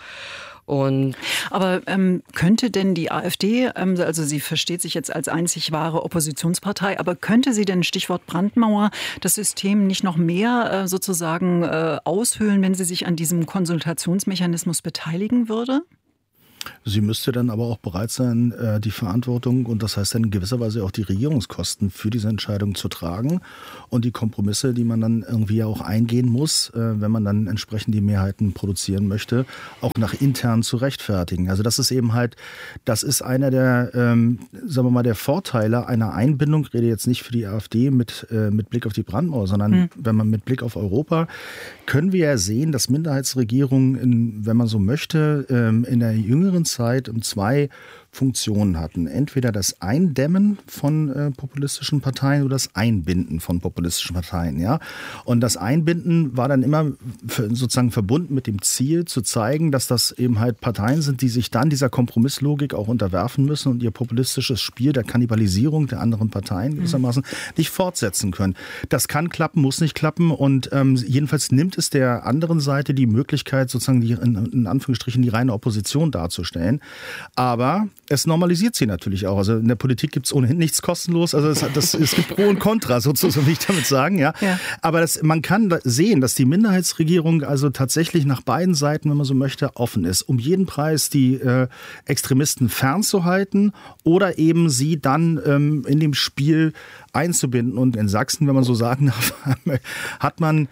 Aber könnte denn die AfD, also sie versteht sich jetzt als einzig wahre Oppositionspartei, aber könnte sie denn, Stichwort Brandmauer, das System nicht noch mehr sozusagen aushöhlen, wenn sie sich an diesem Konsultationsmechanismus beteiligen würde? Sie müsste dann aber auch bereit sein, die Verantwortung und das heißt dann in gewisser Weise auch die Regierungskosten für diese Entscheidung zu tragen und die Kompromisse, die man dann irgendwie auch eingehen muss, wenn man dann entsprechend die Mehrheiten produzieren möchte, auch nach intern zu rechtfertigen. Also das ist eben halt, das ist einer der, sagen wir mal, der Vorteile einer Einbindung, ich rede jetzt nicht für die AfD mit Blick auf die Brandmauer, sondern wenn man mit Blick auf Europa, können wir ja sehen, dass Minderheitsregierungen, wenn man so möchte, in der jüngeren Zeit 2 Funktionen hatten. Entweder das Eindämmen von populistischen Parteien oder das Einbinden von populistischen Parteien. Ja? Und das Einbinden war dann immer sozusagen verbunden mit dem Ziel zu zeigen, dass das eben halt Parteien sind, die sich dann dieser Kompromisslogik auch unterwerfen müssen und ihr populistisches Spiel der Kannibalisierung der anderen Parteien gewissermaßen nicht fortsetzen können. Das kann klappen, muss nicht klappen und jedenfalls nimmt es der anderen Seite die Möglichkeit, sozusagen die, in Anführungsstrichen die reine Opposition darzustellen. Aber es normalisiert sie natürlich auch. Also in der Politik gibt es ohnehin nichts kostenlos. Also es gibt Pro und Contra, so will ich damit sagen. Ja. Aber man kann sehen, dass die Minderheitsregierung also tatsächlich nach beiden Seiten, wenn man so möchte, offen ist. Um jeden Preis die Extremisten fernzuhalten oder eben sie dann in dem Spiel einzubinden. Und in Sachsen, wenn man so sagen darf, hat man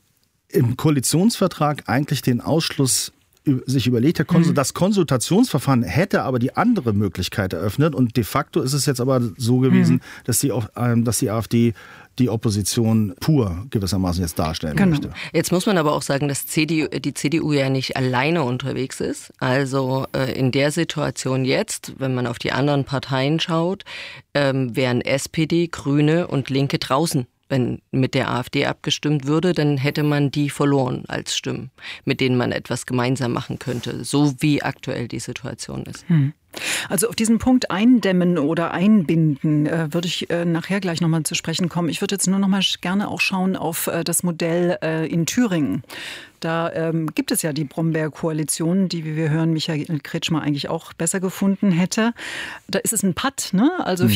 im Koalitionsvertrag eigentlich den Ausschluss sich überlegt, das Konsultationsverfahren hätte aber die andere Möglichkeit eröffnet und de facto ist es jetzt aber so gewesen, dass die AfD die Opposition pur gewissermaßen jetzt darstellen möchte. Jetzt muss man aber auch sagen, dass die CDU ja nicht alleine unterwegs ist. Also in der Situation jetzt, wenn man auf die anderen Parteien schaut, wären SPD, Grüne und Linke draußen. Wenn mit der AfD abgestimmt würde, dann hätte man die verloren als Stimmen, mit denen man etwas gemeinsam machen könnte, so wie aktuell die Situation ist. Also auf diesen Punkt eindämmen oder einbinden würde ich nachher gleich nochmal zu sprechen kommen. Ich würde jetzt nur noch mal gerne auch schauen auf das Modell in Thüringen. Da gibt es ja die Brombeer-Koalition, die, wie wir hören, Michael Kretschmer eigentlich auch besser gefunden hätte. Da ist es ein Patt, ne? Also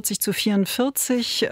44:44.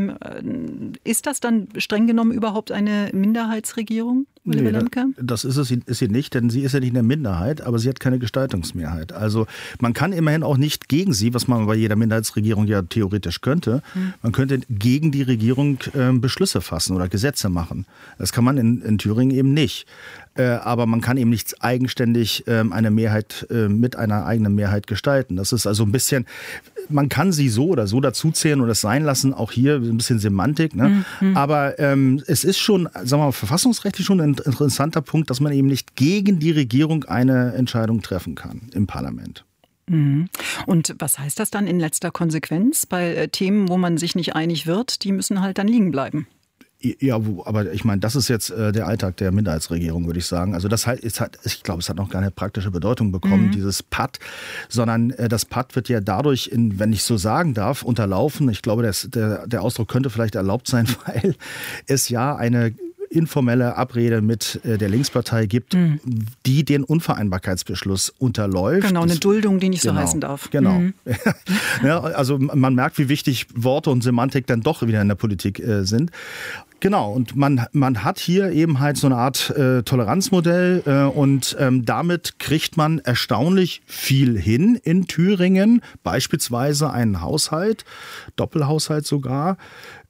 Ist das dann streng genommen überhaupt eine Minderheitsregierung? Nee, das ist sie nicht, denn sie ist ja nicht in der Minderheit, aber sie hat keine Gestaltungsmehrheit. Also man kann immerhin auch nicht gegen sie, was man bei jeder Minderheitsregierung ja theoretisch könnte. Man könnte gegen die Regierung Beschlüsse fassen oder Gesetze machen. Das kann man in Thüringen eben nicht. Aber man kann eben nicht eigenständig eine Mehrheit mit einer eigenen Mehrheit gestalten. Das ist also ein bisschen, man kann sie so oder so dazuzählen oder es sein lassen, auch hier ein bisschen Semantik. Ne? Aber es ist schon, sagen wir mal, verfassungsrechtlich schon ein interessanter Punkt, dass man eben nicht gegen die Regierung eine Entscheidung treffen kann im Parlament. Und was heißt das dann in letzter Konsequenz bei Themen, wo man sich nicht einig wird? Die müssen halt dann liegen bleiben. Ja, aber ich meine, das ist jetzt der Alltag der Minderheitsregierung, würde ich sagen. Also das ich glaube, es hat noch keine praktische Bedeutung bekommen, dieses Patt, sondern das Patt wird ja dadurch, wenn ich so sagen darf, unterlaufen. Ich glaube, der Ausdruck könnte vielleicht erlaubt sein, weil es ja eine informelle Abrede mit der Linkspartei gibt, die den Unvereinbarkeitsbeschluss unterläuft. Genau, eine Duldung, die nicht so heißen darf. Genau. Ja, also man merkt, wie wichtig Worte und Semantik dann doch wieder in der Politik sind. Genau, und man hat hier eben halt so eine Art Toleranzmodell und damit kriegt man erstaunlich viel hin in Thüringen, beispielsweise einen Haushalt, Doppelhaushalt sogar,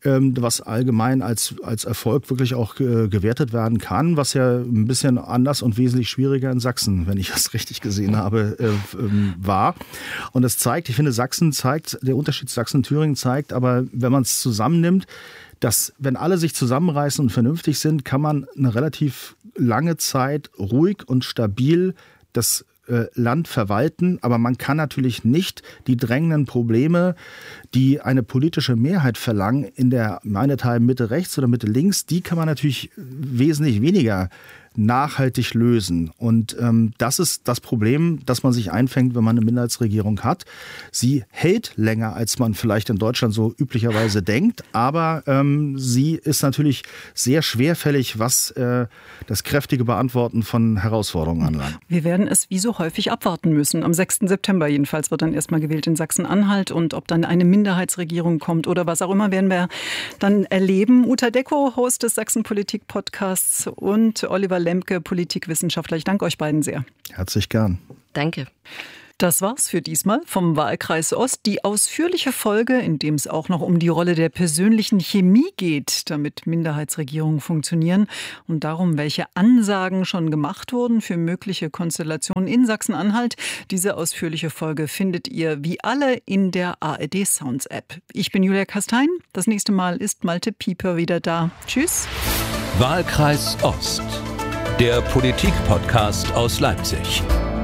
was allgemein als Erfolg wirklich auch gewertet werden kann, was ja ein bisschen anders und wesentlich schwieriger in Sachsen, wenn ich das richtig gesehen habe, war. Und das zeigt, ich finde, der Unterschied Sachsen-Thüringen zeigt, aber wenn man es zusammennimmt, dass wenn alle sich zusammenreißen und vernünftig sind, kann man eine relativ lange Zeit ruhig und stabil das Land verwalten, aber man kann natürlich nicht die drängenden Probleme, die eine politische Mehrheit verlangen, in der meinethalben Mitte rechts oder Mitte links, die kann man natürlich wesentlich weniger nachhaltig lösen. Und das ist das Problem, das man sich einfängt, wenn man eine Minderheitsregierung hat. Sie hält länger, als man vielleicht in Deutschland so üblicherweise denkt, aber sie ist natürlich sehr schwerfällig, was das kräftige Beantworten von Herausforderungen anlangt. Wir werden es wie so häufig abwarten müssen. Am 6. September jedenfalls wird dann erstmal gewählt in Sachsen-Anhalt, und ob dann eine Minderheitsregierung kommt oder was auch immer, werden wir dann erleben. Uta Decko, Host des Sachsen-Politik-Podcasts, und Oliver Lemke, Politikwissenschaftler. Ich danke euch beiden sehr. Herzlich gern. Danke. Das war's für diesmal vom Wahlkreis Ost. Die ausführliche Folge, in dem es auch noch um die Rolle der persönlichen Chemie geht, damit Minderheitsregierungen funktionieren, und darum, welche Ansagen schon gemacht wurden für mögliche Konstellationen in Sachsen-Anhalt. Diese ausführliche Folge findet ihr wie alle in der ARD Sounds App. Ich bin Julia Kastein. Das nächste Mal ist Malte Pieper wieder da. Tschüss. Wahlkreis Ost. Der Politik-Podcast aus Leipzig.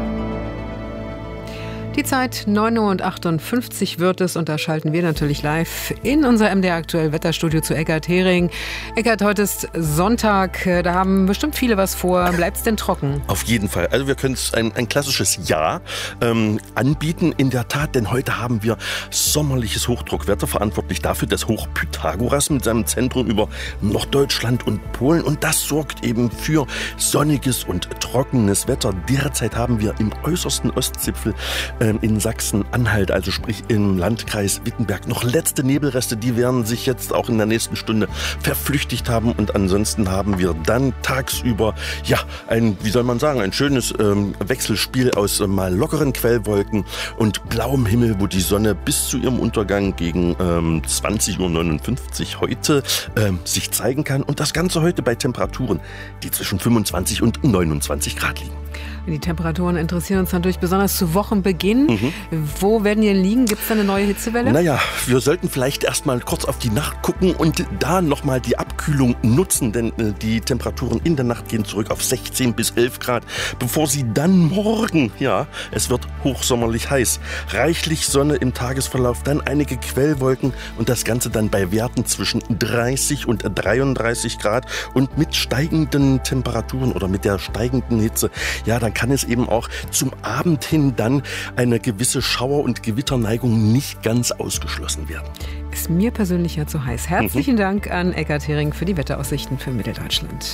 Die Zeit 9:58 Uhr wird es, und da schalten wir natürlich live in unser MDR aktuell Wetterstudio zu Eckart Hering. Eckart, heute ist Sonntag, da haben bestimmt viele was vor. Bleibt es denn trocken? Auf jeden Fall. Also wir können es ein klassisches Ja anbieten, in der Tat, denn heute haben wir sommerliches Hochdruckwetter, verantwortlich dafür das Hoch Pythagoras mit seinem Zentrum über Norddeutschland und Polen, und das sorgt eben für sonniges und trockenes Wetter. Derzeit haben wir im äußersten Ostzipfel in Sachsen-Anhalt, also sprich im Landkreis Wittenberg, noch letzte Nebelreste, die werden sich jetzt auch in der nächsten Stunde verflüchtigt haben, und ansonsten haben wir dann tagsüber, ein schönes Wechselspiel aus mal lockeren Quellwolken und blauem Himmel, wo die Sonne bis zu ihrem Untergang gegen 20:59 Uhr heute sich zeigen kann, und das Ganze heute bei Temperaturen, die zwischen 25 und 29 Grad liegen. Die Temperaturen interessieren uns natürlich besonders zu Wochenbeginn. Wo werden die liegen? Gibt es da eine neue Hitzewelle? Naja, wir sollten vielleicht erstmal kurz auf die Nacht gucken und da nochmal die Abkühlung nutzen, denn die Temperaturen in der Nacht gehen zurück auf 16 bis 11 Grad, bevor sie dann morgen, es wird hochsommerlich heiß, reichlich Sonne im Tagesverlauf, dann einige Quellwolken, und das Ganze dann bei Werten zwischen 30 und 33 Grad, und mit steigenden Temperaturen oder mit der steigenden Hitze, dann kann es eben auch zum Abend hin dann eine gewisse Schauer- und Gewitterneigung nicht ganz ausgeschlossen werden. Ist mir persönlich ja zu heiß. Herzlichen Dank an Eckart Hering für die Wetteraussichten für Mitteldeutschland.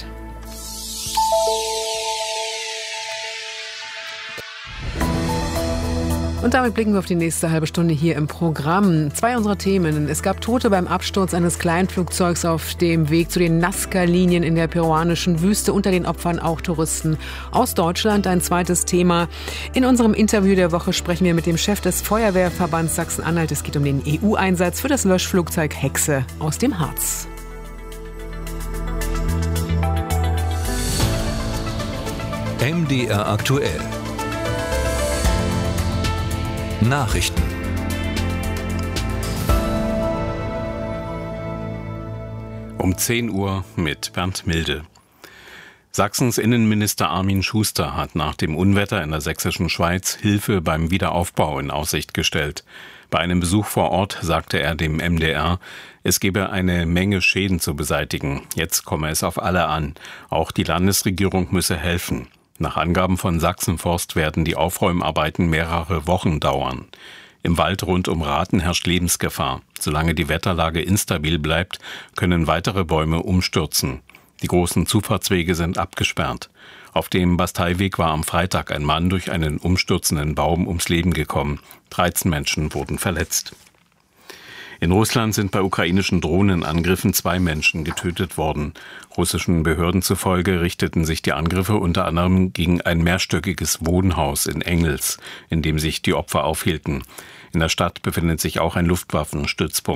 Und damit blicken wir auf die nächste halbe Stunde hier im Programm. 2 unserer Themen. Es gab Tote beim Absturz eines Kleinflugzeugs auf dem Weg zu den Nazca-Linien in der peruanischen Wüste. Unter den Opfern auch Touristen aus Deutschland. Ein zweites Thema. In unserem Interview der Woche sprechen wir mit dem Chef des Feuerwehrverbands Sachsen-Anhalt. Es geht um den EU-Einsatz für das Löschflugzeug Hexe aus dem Harz. MDR aktuell. Nachrichten. Um 10 Uhr mit Bernd Milde. Sachsens Innenminister Armin Schuster hat nach dem Unwetter in der sächsischen Schweiz Hilfe beim Wiederaufbau in Aussicht gestellt. Bei einem Besuch vor Ort sagte er dem MDR, es gebe eine Menge Schäden zu beseitigen. Jetzt komme es auf alle an. Auch die Landesregierung müsse helfen. Nach Angaben von Sachsenforst werden die Aufräumarbeiten mehrere Wochen dauern. Im Wald rund um Rathen herrscht Lebensgefahr. Solange die Wetterlage instabil bleibt, können weitere Bäume umstürzen. Die großen Zufahrtswege sind abgesperrt. Auf dem Basteiweg war am Freitag ein Mann durch einen umstürzenden Baum ums Leben gekommen. 13 Menschen wurden verletzt. In Russland sind bei ukrainischen Drohnenangriffen 2 Menschen getötet worden. Russischen Behörden zufolge richteten sich die Angriffe unter anderem gegen ein mehrstöckiges Wohnhaus in Engels, in dem sich die Opfer aufhielten. In der Stadt befindet sich auch ein Luftwaffenstützpunkt.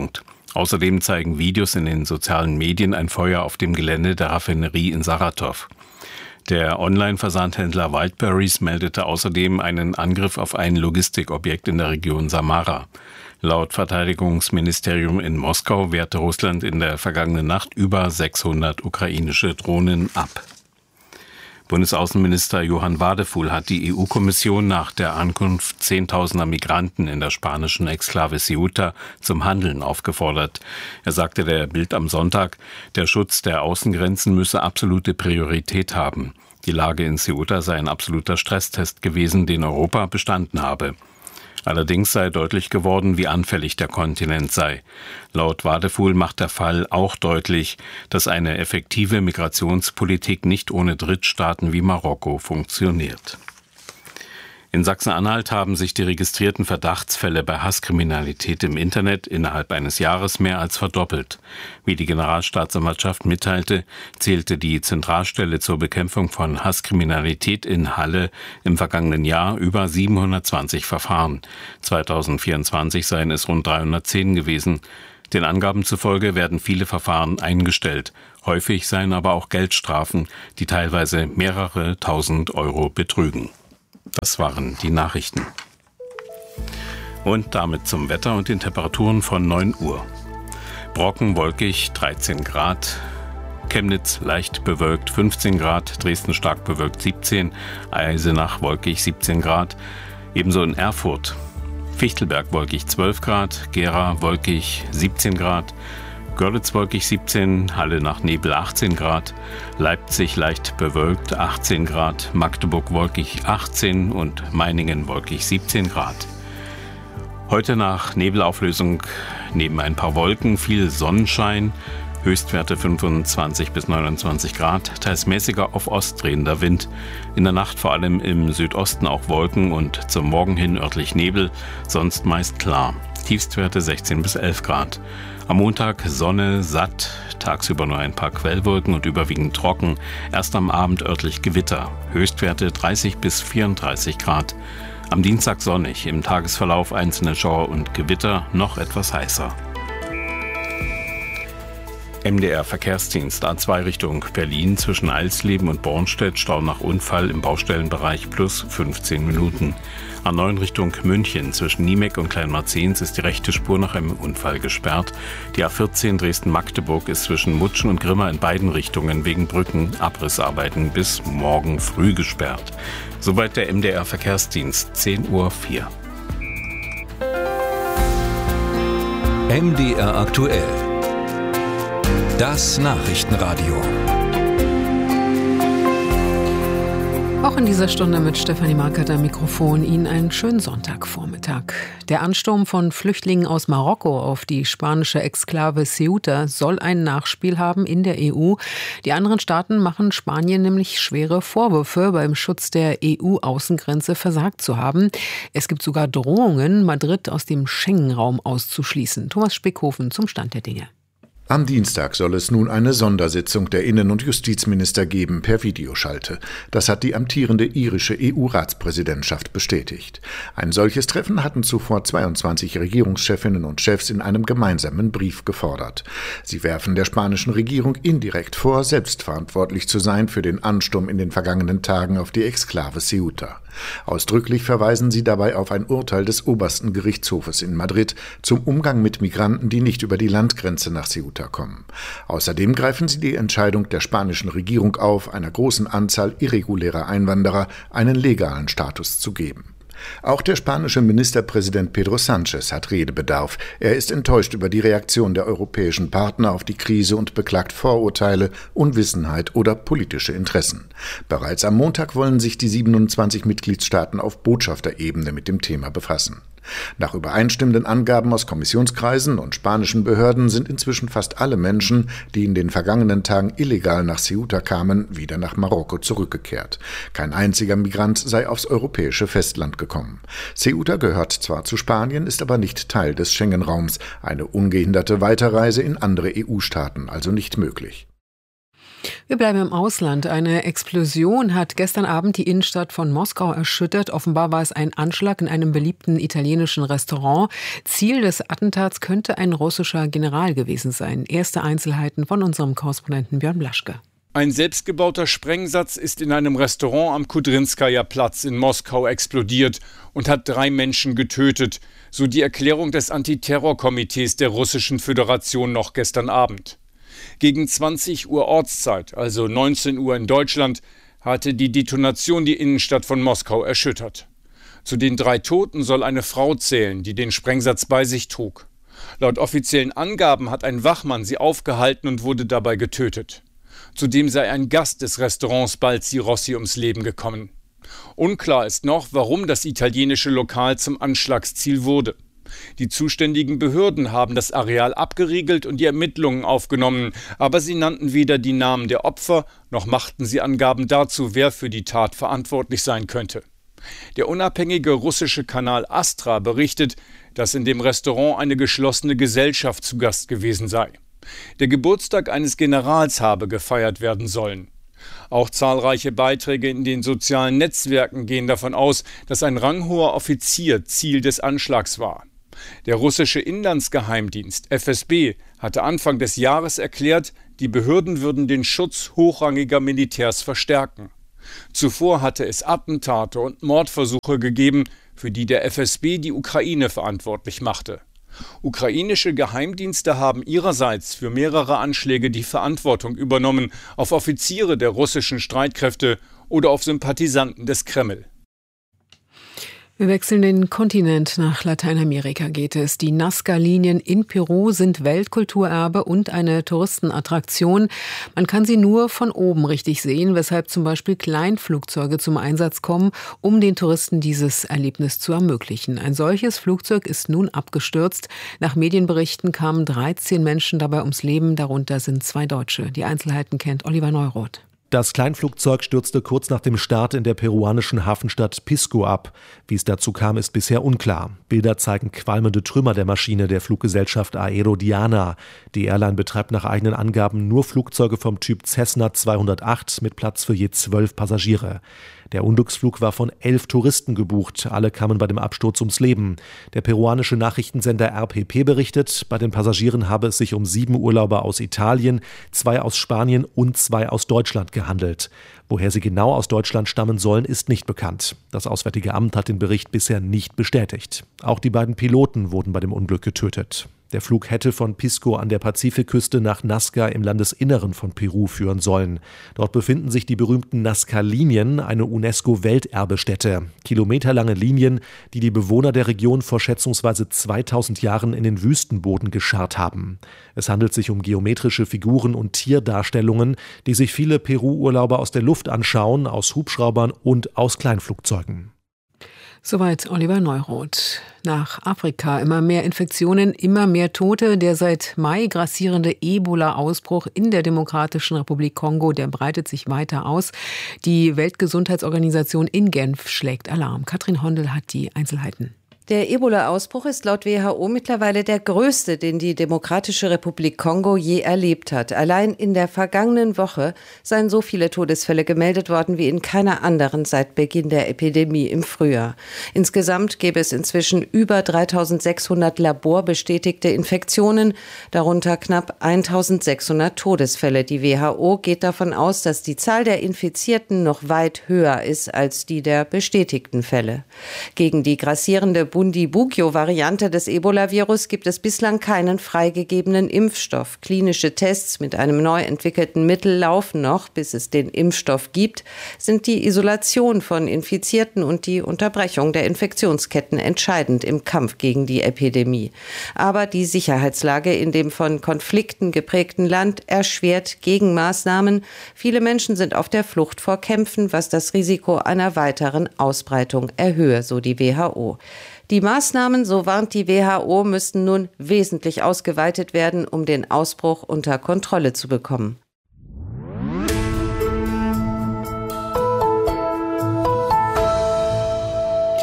Außerdem zeigen Videos in den sozialen Medien ein Feuer auf dem Gelände der Raffinerie in Saratow. Der Online-Versandhändler Wildberries meldete außerdem einen Angriff auf ein Logistikobjekt in der Region Samara. Laut Verteidigungsministerium in Moskau wehrte Russland in der vergangenen Nacht über 600 ukrainische Drohnen ab. Bundesaußenminister Johann Wadefuhl hat die EU-Kommission nach der Ankunft 10.000er Migranten in der spanischen Exklave Ceuta zum Handeln aufgefordert. Er sagte der Bild am Sonntag, der Schutz der Außengrenzen müsse absolute Priorität haben. Die Lage in Ceuta sei ein absoluter Stresstest gewesen, den Europa bestanden habe. Allerdings sei deutlich geworden, wie anfällig der Kontinent sei. Laut Wadefuhl macht der Fall auch deutlich, dass eine effektive Migrationspolitik nicht ohne Drittstaaten wie Marokko funktioniert. In Sachsen-Anhalt haben sich die registrierten Verdachtsfälle bei Hasskriminalität im Internet innerhalb eines Jahres mehr als verdoppelt. Wie die Generalstaatsanwaltschaft mitteilte, zählte die Zentralstelle zur Bekämpfung von Hasskriminalität in Halle im vergangenen Jahr über 720 Verfahren. 2024 seien es rund 310 gewesen. Den Angaben zufolge werden viele Verfahren eingestellt. Häufig seien aber auch Geldstrafen, die teilweise mehrere tausend Euro betrügen. Das waren die Nachrichten. Und damit zum Wetter und den Temperaturen von 9 Uhr. Brocken wolkig 13 Grad, Chemnitz leicht bewölkt 15 Grad, Dresden stark bewölkt 17, Eisenach wolkig 17 Grad, ebenso in Erfurt. Fichtelberg wolkig 12 Grad, Gera wolkig 17 Grad, Görlitz wolkig 17, Halle nach Nebel 18 Grad, Leipzig leicht bewölkt 18 Grad, Magdeburg wolkig 18 und Meiningen wolkig 17 Grad. Heute nach Nebelauflösung neben ein paar Wolken viel Sonnenschein, Höchstwerte 25 bis 29 Grad, teils mäßiger auf Ost drehender Wind. In der Nacht vor allem im Südosten auch Wolken und zum Morgen hin örtlich Nebel, sonst meist klar. Tiefstwerte 16 bis 11 Grad. Am Montag Sonne, satt, tagsüber nur ein paar Quellwolken und überwiegend trocken. Erst am Abend örtlich Gewitter. Höchstwerte 30 bis 34 Grad. Am Dienstag sonnig, im Tagesverlauf einzelne Schauer und Gewitter, noch etwas heißer. MDR Verkehrsdienst A2 Richtung Berlin zwischen Alsleben und Bornstedt, Stau nach Unfall im Baustellenbereich plus 15 Minuten. A9 Richtung München zwischen Niemeck und Kleinmarzens ist die rechte Spur nach einem Unfall gesperrt. Die A14 Dresden-Magdeburg ist zwischen Mutschen und Grimma in beiden Richtungen wegen Brückenabrissarbeiten bis morgen früh gesperrt. Soweit der MDR Verkehrsdienst, 10:04 Uhr. MDR aktuell. Das Nachrichtenradio. Auch in dieser Stunde mit Stefanie Markert am Mikrofon Ihnen einen schönen Sonntagvormittag. Der Ansturm von Flüchtlingen aus Marokko auf die spanische Exklave Ceuta soll ein Nachspiel haben in der EU. Die anderen Staaten machen Spanien nämlich schwere Vorwürfe, beim Schutz der EU-Außengrenze versagt zu haben. Es gibt sogar Drohungen, Madrid aus dem Schengen-Raum auszuschließen. Thomas Spickhofen zum Stand der Dinge. Am Dienstag soll es nun eine Sondersitzung der Innen- und Justizminister geben per Videoschalte. Das hat die amtierende irische EU-Ratspräsidentschaft bestätigt. Ein solches Treffen hatten zuvor 22 Regierungschefinnen und Chefs in einem gemeinsamen Brief gefordert. Sie werfen der spanischen Regierung indirekt vor, selbstverantwortlich zu sein für den Ansturm in den vergangenen Tagen auf die Exklave Ceuta. Ausdrücklich verweisen sie dabei auf ein Urteil des obersten Gerichtshofes in Madrid zum Umgang mit Migranten, die nicht über die Landgrenze nach Ceuta kommen. Außerdem greifen sie die Entscheidung der spanischen Regierung auf, einer großen Anzahl irregulärer Einwanderer einen legalen Status zu geben. Auch der spanische Ministerpräsident Pedro Sánchez hat Redebedarf. Er ist enttäuscht über die Reaktion der europäischen Partner auf die Krise und beklagt Vorurteile, Unwissenheit oder politische Interessen. Bereits am Montag wollen sich die 27 Mitgliedstaaten auf Botschafterebene mit dem Thema befassen. Nach übereinstimmenden Angaben aus Kommissionskreisen und spanischen Behörden sind inzwischen fast alle Menschen, die in den vergangenen Tagen illegal nach Ceuta kamen, wieder nach Marokko zurückgekehrt. Kein einziger Migrant sei aufs europäische Festland gekommen. Ceuta gehört zwar zu Spanien, ist aber nicht Teil des Schengen-Raums. Eine ungehinderte Weiterreise in andere EU-Staaten also nicht möglich. Wir bleiben im Ausland. Eine Explosion hat gestern Abend die Innenstadt von Moskau erschüttert. Offenbar war es ein Anschlag in einem beliebten italienischen Restaurant. Ziel des Attentats könnte ein russischer General gewesen sein. Erste Einzelheiten von unserem Korrespondenten Björn Blaschke. Ein selbstgebauter Sprengsatz ist in einem Restaurant am Kudrinskaja-Platz in Moskau explodiert und hat 3 Menschen getötet, so die Erklärung des Antiterrorkomitees der Russischen Föderation noch gestern Abend. Gegen 20 Uhr Ortszeit, also 19 Uhr in Deutschland, hatte die Detonation die Innenstadt von Moskau erschüttert. Zu den 3 Toten soll eine Frau zählen, die den Sprengsatz bei sich trug. Laut offiziellen Angaben hat ein Wachmann sie aufgehalten und wurde dabei getötet. Zudem sei ein Gast des Restaurants Balzi Rossi ums Leben gekommen. Unklar ist noch, warum das italienische Lokal zum Anschlagsziel wurde. Die zuständigen Behörden haben das Areal abgeriegelt und die Ermittlungen aufgenommen, aber sie nannten weder die Namen der Opfer, noch machten sie Angaben dazu, wer für die Tat verantwortlich sein könnte. Der unabhängige russische Kanal Astra berichtet, dass in dem Restaurant eine geschlossene Gesellschaft zu Gast gewesen sei. Der Geburtstag eines Generals habe gefeiert werden sollen. Auch zahlreiche Beiträge in den sozialen Netzwerken gehen davon aus, dass ein ranghoher Offizier Ziel des Anschlags war. Der russische Inlandsgeheimdienst FSB hatte Anfang des Jahres erklärt, die Behörden würden den Schutz hochrangiger Militärs verstärken. Zuvor hatte es Attentate und Mordversuche gegeben, für die der FSB die Ukraine verantwortlich machte. Ukrainische Geheimdienste haben ihrerseits für mehrere Anschläge die Verantwortung übernommen, auf Offiziere der russischen Streitkräfte oder auf Sympathisanten des Kreml. Wir wechseln den Kontinent. Nach Lateinamerika geht es. Die Nazca-Linien in Peru sind Weltkulturerbe und eine Touristenattraktion. Man kann sie nur von oben richtig sehen, weshalb zum Beispiel Kleinflugzeuge zum Einsatz kommen, um den Touristen dieses Erlebnis zu ermöglichen. Ein solches Flugzeug ist nun abgestürzt. Nach Medienberichten kamen 13 Menschen dabei ums Leben, darunter sind 2 Deutsche. Die Einzelheiten kennt Oliver Neuroth. Das Kleinflugzeug stürzte kurz nach dem Start in der peruanischen Hafenstadt Pisco ab. Wie es dazu kam, ist bisher unklar. Bilder zeigen qualmende Trümmer der Maschine der Fluggesellschaft Aerodiana. Die Airline betreibt nach eigenen Angaben nur Flugzeuge vom Typ Cessna 208 mit Platz für je 12 Passagiere. Der Unglücksflug war von 11 Touristen gebucht. Alle kamen bei dem Absturz ums Leben. Der peruanische Nachrichtensender RPP berichtet, bei den Passagieren habe es sich um 7 Urlauber aus Italien, 2 aus Spanien und 2 aus Deutschland gehandelt. Woher sie genau aus Deutschland stammen sollen, ist nicht bekannt. Das Auswärtige Amt hat den Bericht bisher nicht bestätigt. Auch die beiden Piloten wurden bei dem Unglück getötet. Der Flug hätte von Pisco an der Pazifikküste nach Nazca im Landesinneren von Peru führen sollen. Dort befinden sich die berühmten Nazca-Linien, eine UNESCO-Welterbestätte. Kilometerlange Linien, die die Bewohner der Region vor schätzungsweise 2000 Jahren in den Wüstenboden gescharrt haben. Es handelt sich um geometrische Figuren und Tierdarstellungen, die sich viele Peru-Urlauber aus der Luft anschauen, aus Hubschraubern und aus Kleinflugzeugen. Soweit Oliver Neuroth. Nach Afrika immer mehr Infektionen, immer mehr Tote. Der seit Mai grassierende Ebola-Ausbruch in der Demokratischen Republik Kongo, der breitet sich weiter aus. Die Weltgesundheitsorganisation in Genf schlägt Alarm. Katrin Hondel hat die Einzelheiten. Der Ebola-Ausbruch ist laut WHO mittlerweile der größte, den die Demokratische Republik Kongo je erlebt hat. Allein in der vergangenen Woche seien so viele Todesfälle gemeldet worden wie in keiner anderen seit Beginn der Epidemie im Frühjahr. Insgesamt gäbe es inzwischen über 3.600 laborbestätigte Infektionen, darunter knapp 1.600 Todesfälle. Die WHO geht davon aus, dass die Zahl der Infizierten noch weit höher ist als die der bestätigten Fälle. Gegen die grassierende Bundibugyo-Variante des Ebola-Virus gibt es bislang keinen freigegebenen Impfstoff. Klinische Tests mit einem neu entwickelten Mittel laufen noch, bis es den Impfstoff gibt, sind die Isolation von Infizierten und die Unterbrechung der Infektionsketten entscheidend im Kampf gegen die Epidemie. Aber die Sicherheitslage in dem von Konflikten geprägten Land erschwert Gegenmaßnahmen. Viele Menschen sind auf der Flucht vor Kämpfen, was das Risiko einer weiteren Ausbreitung erhöhe, so die WHO. Die Maßnahmen, so warnt die WHO, müssten nun wesentlich ausgeweitet werden, um den Ausbruch unter Kontrolle zu bekommen. Um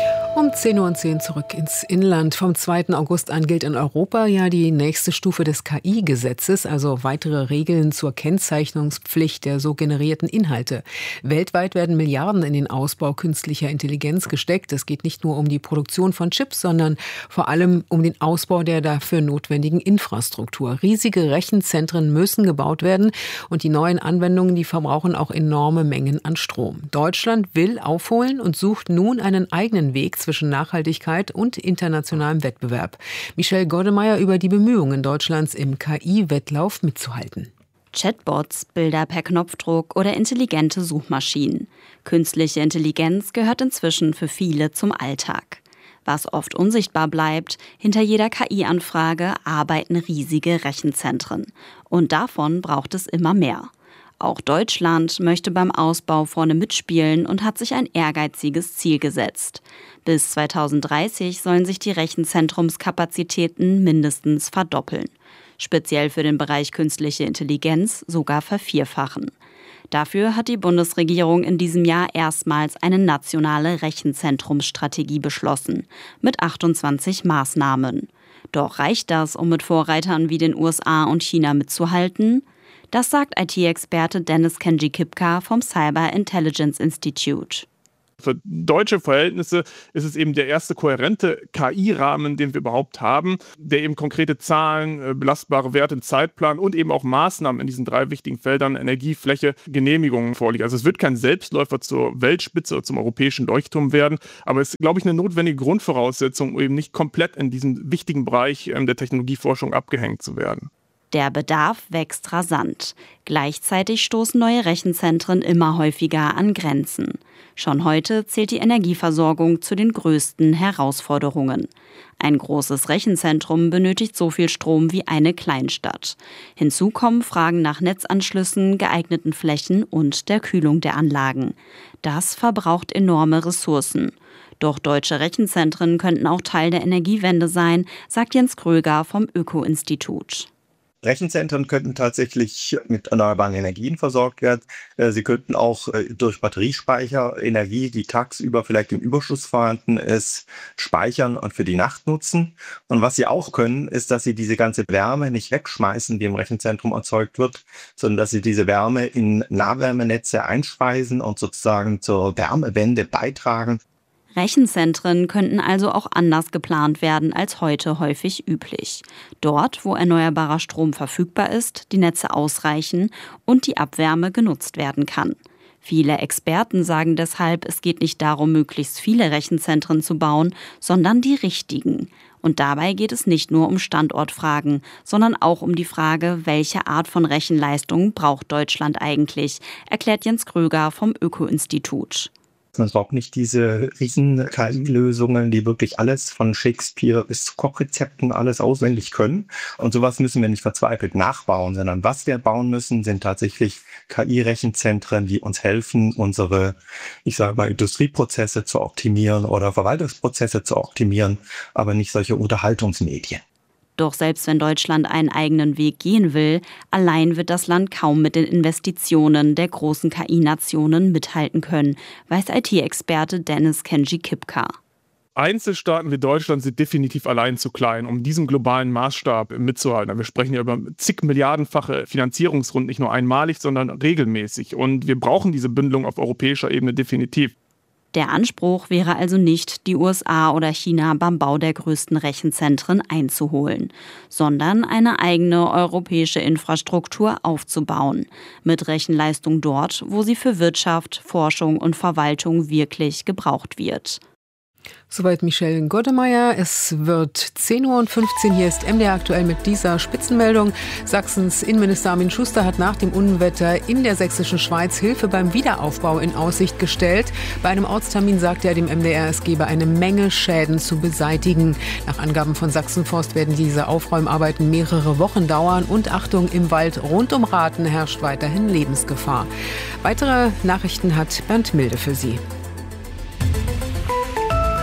Um 10:10 Uhr zurück ins Inland. Vom 2. August an gilt in Europa ja die nächste Stufe des KI-Gesetzes, also weitere Regeln zur Kennzeichnungspflicht der so generierten Inhalte. Weltweit werden Milliarden in den Ausbau künstlicher Intelligenz gesteckt. Es geht nicht nur um die Produktion von Chips, sondern vor allem um den Ausbau der dafür notwendigen Infrastruktur. Riesige Rechenzentren müssen gebaut werden und die neuen Anwendungen, die verbrauchen auch enorme Mengen an Strom. Deutschland will aufholen und sucht nun einen eigenen Weg zwischen Nachhaltigkeit und internationalem Wettbewerb. Michelle Goddemeyer über die Bemühungen Deutschlands im KI-Wettlauf mitzuhalten. Chatbots, Bilder per Knopfdruck oder intelligente Suchmaschinen. Künstliche Intelligenz gehört inzwischen für viele zum Alltag. Was oft unsichtbar bleibt, hinter jeder KI-Anfrage arbeiten riesige Rechenzentren. Und davon braucht es immer mehr. Auch Deutschland möchte beim Ausbau vorne mitspielen und hat sich ein ehrgeiziges Ziel gesetzt. Bis 2030 sollen sich die Rechenzentrumskapazitäten mindestens verdoppeln. Speziell für den Bereich künstliche Intelligenz sogar vervierfachen. Dafür hat die Bundesregierung in diesem Jahr erstmals eine nationale Rechenzentrumsstrategie beschlossen, mit 28 Maßnahmen. Doch reicht das, um mit Vorreitern wie den USA und China mitzuhalten? Das sagt IT-Experte Dennis Kenji-Kipka vom Cyber Intelligence Institute. Für deutsche Verhältnisse ist es eben der erste kohärente KI-Rahmen, den wir überhaupt haben, der eben konkrete Zahlen, belastbare Werte, einen Zeitplan und eben auch Maßnahmen in diesen 3 wichtigen Feldern Energie, Fläche, Genehmigungen vorliegen. Also es wird kein Selbstläufer zur Weltspitze oder zum europäischen Leuchtturm werden, aber es ist, glaube ich, eine notwendige Grundvoraussetzung, um eben nicht komplett in diesem wichtigen Bereich der Technologieforschung abgehängt zu werden. Der Bedarf wächst rasant. Gleichzeitig stoßen neue Rechenzentren immer häufiger an Grenzen. Schon heute zählt die Energieversorgung zu den größten Herausforderungen. Ein großes Rechenzentrum benötigt so viel Strom wie eine Kleinstadt. Hinzu kommen Fragen nach Netzanschlüssen, geeigneten Flächen und der Kühlung der Anlagen. Das verbraucht enorme Ressourcen. Doch deutsche Rechenzentren könnten auch Teil der Energiewende sein, sagt Jens Kröger vom Öko-Institut. Rechenzentren könnten tatsächlich mit erneuerbaren Energien versorgt werden. Sie könnten auch durch Batteriespeicher Energie, die tagsüber vielleicht im Überschuss vorhanden ist, speichern und für die Nacht nutzen. Und was sie auch können, ist, dass sie diese ganze Wärme nicht wegschmeißen, die im Rechenzentrum erzeugt wird, sondern dass sie diese Wärme in Nahwärmenetze einspeisen und sozusagen zur Wärmewende beitragen. Rechenzentren könnten also auch anders geplant werden als heute häufig üblich. Dort, wo erneuerbarer Strom verfügbar ist, die Netze ausreichen und die Abwärme genutzt werden kann. Viele Experten sagen deshalb, es geht nicht darum, möglichst viele Rechenzentren zu bauen, sondern die richtigen. Und dabei geht es nicht nur um Standortfragen, sondern auch um die Frage, welche Art von Rechenleistung braucht Deutschland eigentlich, erklärt Jens Kröger vom Öko-Institut. Man braucht nicht diese riesen KI-Lösungen, die wirklich alles von Shakespeare bis zu Kochrezepten alles auswendig können. Und sowas müssen wir nicht verzweifelt nachbauen, sondern was wir bauen müssen, sind tatsächlich KI-Rechenzentren, die uns helfen, unsere, Industrieprozesse zu optimieren oder Verwaltungsprozesse zu optimieren, aber nicht solche Unterhaltungsmedien. Doch selbst wenn Deutschland einen eigenen Weg gehen will, allein wird das Land kaum mit den Investitionen der großen KI-Nationen mithalten können, weiß IT-Experte Dennis Kenji-Kipka. Einzelstaaten wie Deutschland sind definitiv allein zu klein, um diesen globalen Maßstab mitzuhalten. Wir sprechen ja über zig milliardenfache Finanzierungsrunden, nicht nur einmalig, sondern regelmäßig. Und wir brauchen diese Bündelung auf europäischer Ebene definitiv. Der Anspruch wäre also nicht, die USA oder China beim Bau der größten Rechenzentren einzuholen, sondern eine eigene europäische Infrastruktur aufzubauen, mit Rechenleistung dort, wo sie für Wirtschaft, Forschung und Verwaltung wirklich gebraucht wird. Soweit Michelle Goddemeyer. Es wird 10:15 Uhr. Hier ist MDR aktuell mit dieser Spitzenmeldung. Sachsens Innenminister Armin Schuster hat nach dem Unwetter in der sächsischen Schweiz Hilfe beim Wiederaufbau in Aussicht gestellt. Bei einem Ortstermin sagte er dem MDR, es gebe eine Menge Schäden zu beseitigen. Nach Angaben von Sachsenforst werden diese Aufräumarbeiten mehrere Wochen dauern. Und Achtung, im Wald rund um Rathen herrscht weiterhin Lebensgefahr. Weitere Nachrichten hat Bernd Milde für Sie.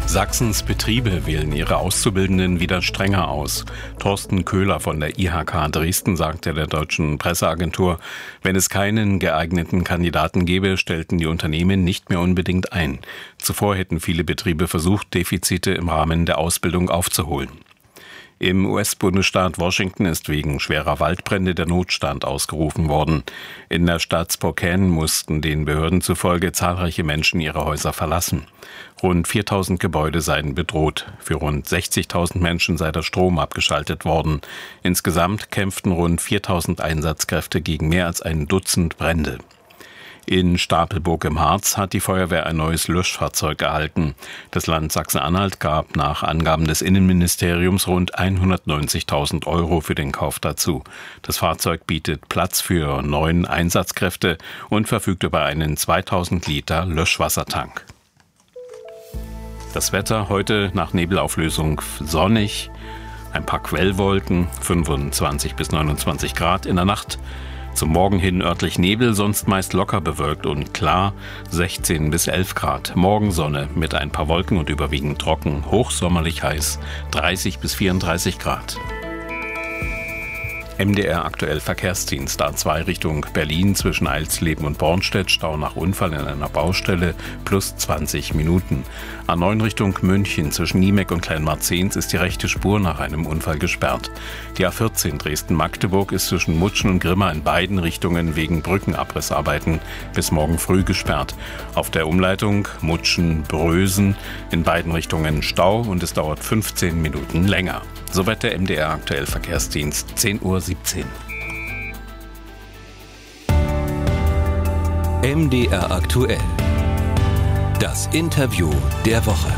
Sachsens Betriebe wählen ihre Auszubildenden wieder strenger aus. Thorsten Köhler von der IHK Dresden sagte der deutschen Presseagentur, wenn es keinen geeigneten Kandidaten gäbe, stellten die Unternehmen nicht mehr unbedingt ein. Zuvor hätten viele Betriebe versucht, Defizite im Rahmen der Ausbildung aufzuholen. Im US-Bundesstaat Washington ist wegen schwerer Waldbrände der Notstand ausgerufen worden. In der Stadt Spokane mussten den Behörden zufolge zahlreiche Menschen ihre Häuser verlassen. Rund 4.000 Gebäude seien bedroht. Für rund 60.000 Menschen sei der Strom abgeschaltet worden. Insgesamt kämpften rund 4.000 Einsatzkräfte gegen mehr als ein Dutzend Brände. In Stapelburg im Harz hat die Feuerwehr ein neues Löschfahrzeug erhalten. Das Land Sachsen-Anhalt gab nach Angaben des Innenministeriums rund 190.000 € für den Kauf dazu. Das Fahrzeug bietet Platz für 9 Einsatzkräfte und verfügt über einen 2000 Liter Löschwassertank. Das Wetter heute nach Nebelauflösung sonnig, ein paar Quellwolken, 25 bis 29 Grad in der Nacht. Zum Morgen hin örtlich Nebel, sonst meist locker bewölkt und klar, 16 bis 11 Grad. Morgen Sonne mit ein paar Wolken und überwiegend trocken, hochsommerlich heiß, 30 bis 34 Grad. MDR aktuell Verkehrsdienst A2 Richtung Berlin zwischen Eilsleben und Bornstedt, Stau nach Unfall in einer Baustelle, plus 20 Minuten. A9 Richtung München zwischen Niemeck und Kleinmarzens ist die rechte Spur nach einem Unfall gesperrt. Die A14 Dresden-Magdeburg ist zwischen Mutschen und Grimma in beiden Richtungen wegen Brückenabrissarbeiten bis morgen früh gesperrt. Auf der Umleitung Mutschen-Brösen in beiden Richtungen Stau und es dauert 15 Minuten länger. Soweit der MDR aktuell Verkehrsdienst, 10:17 Uhr. MDR aktuell. Das Interview der Woche.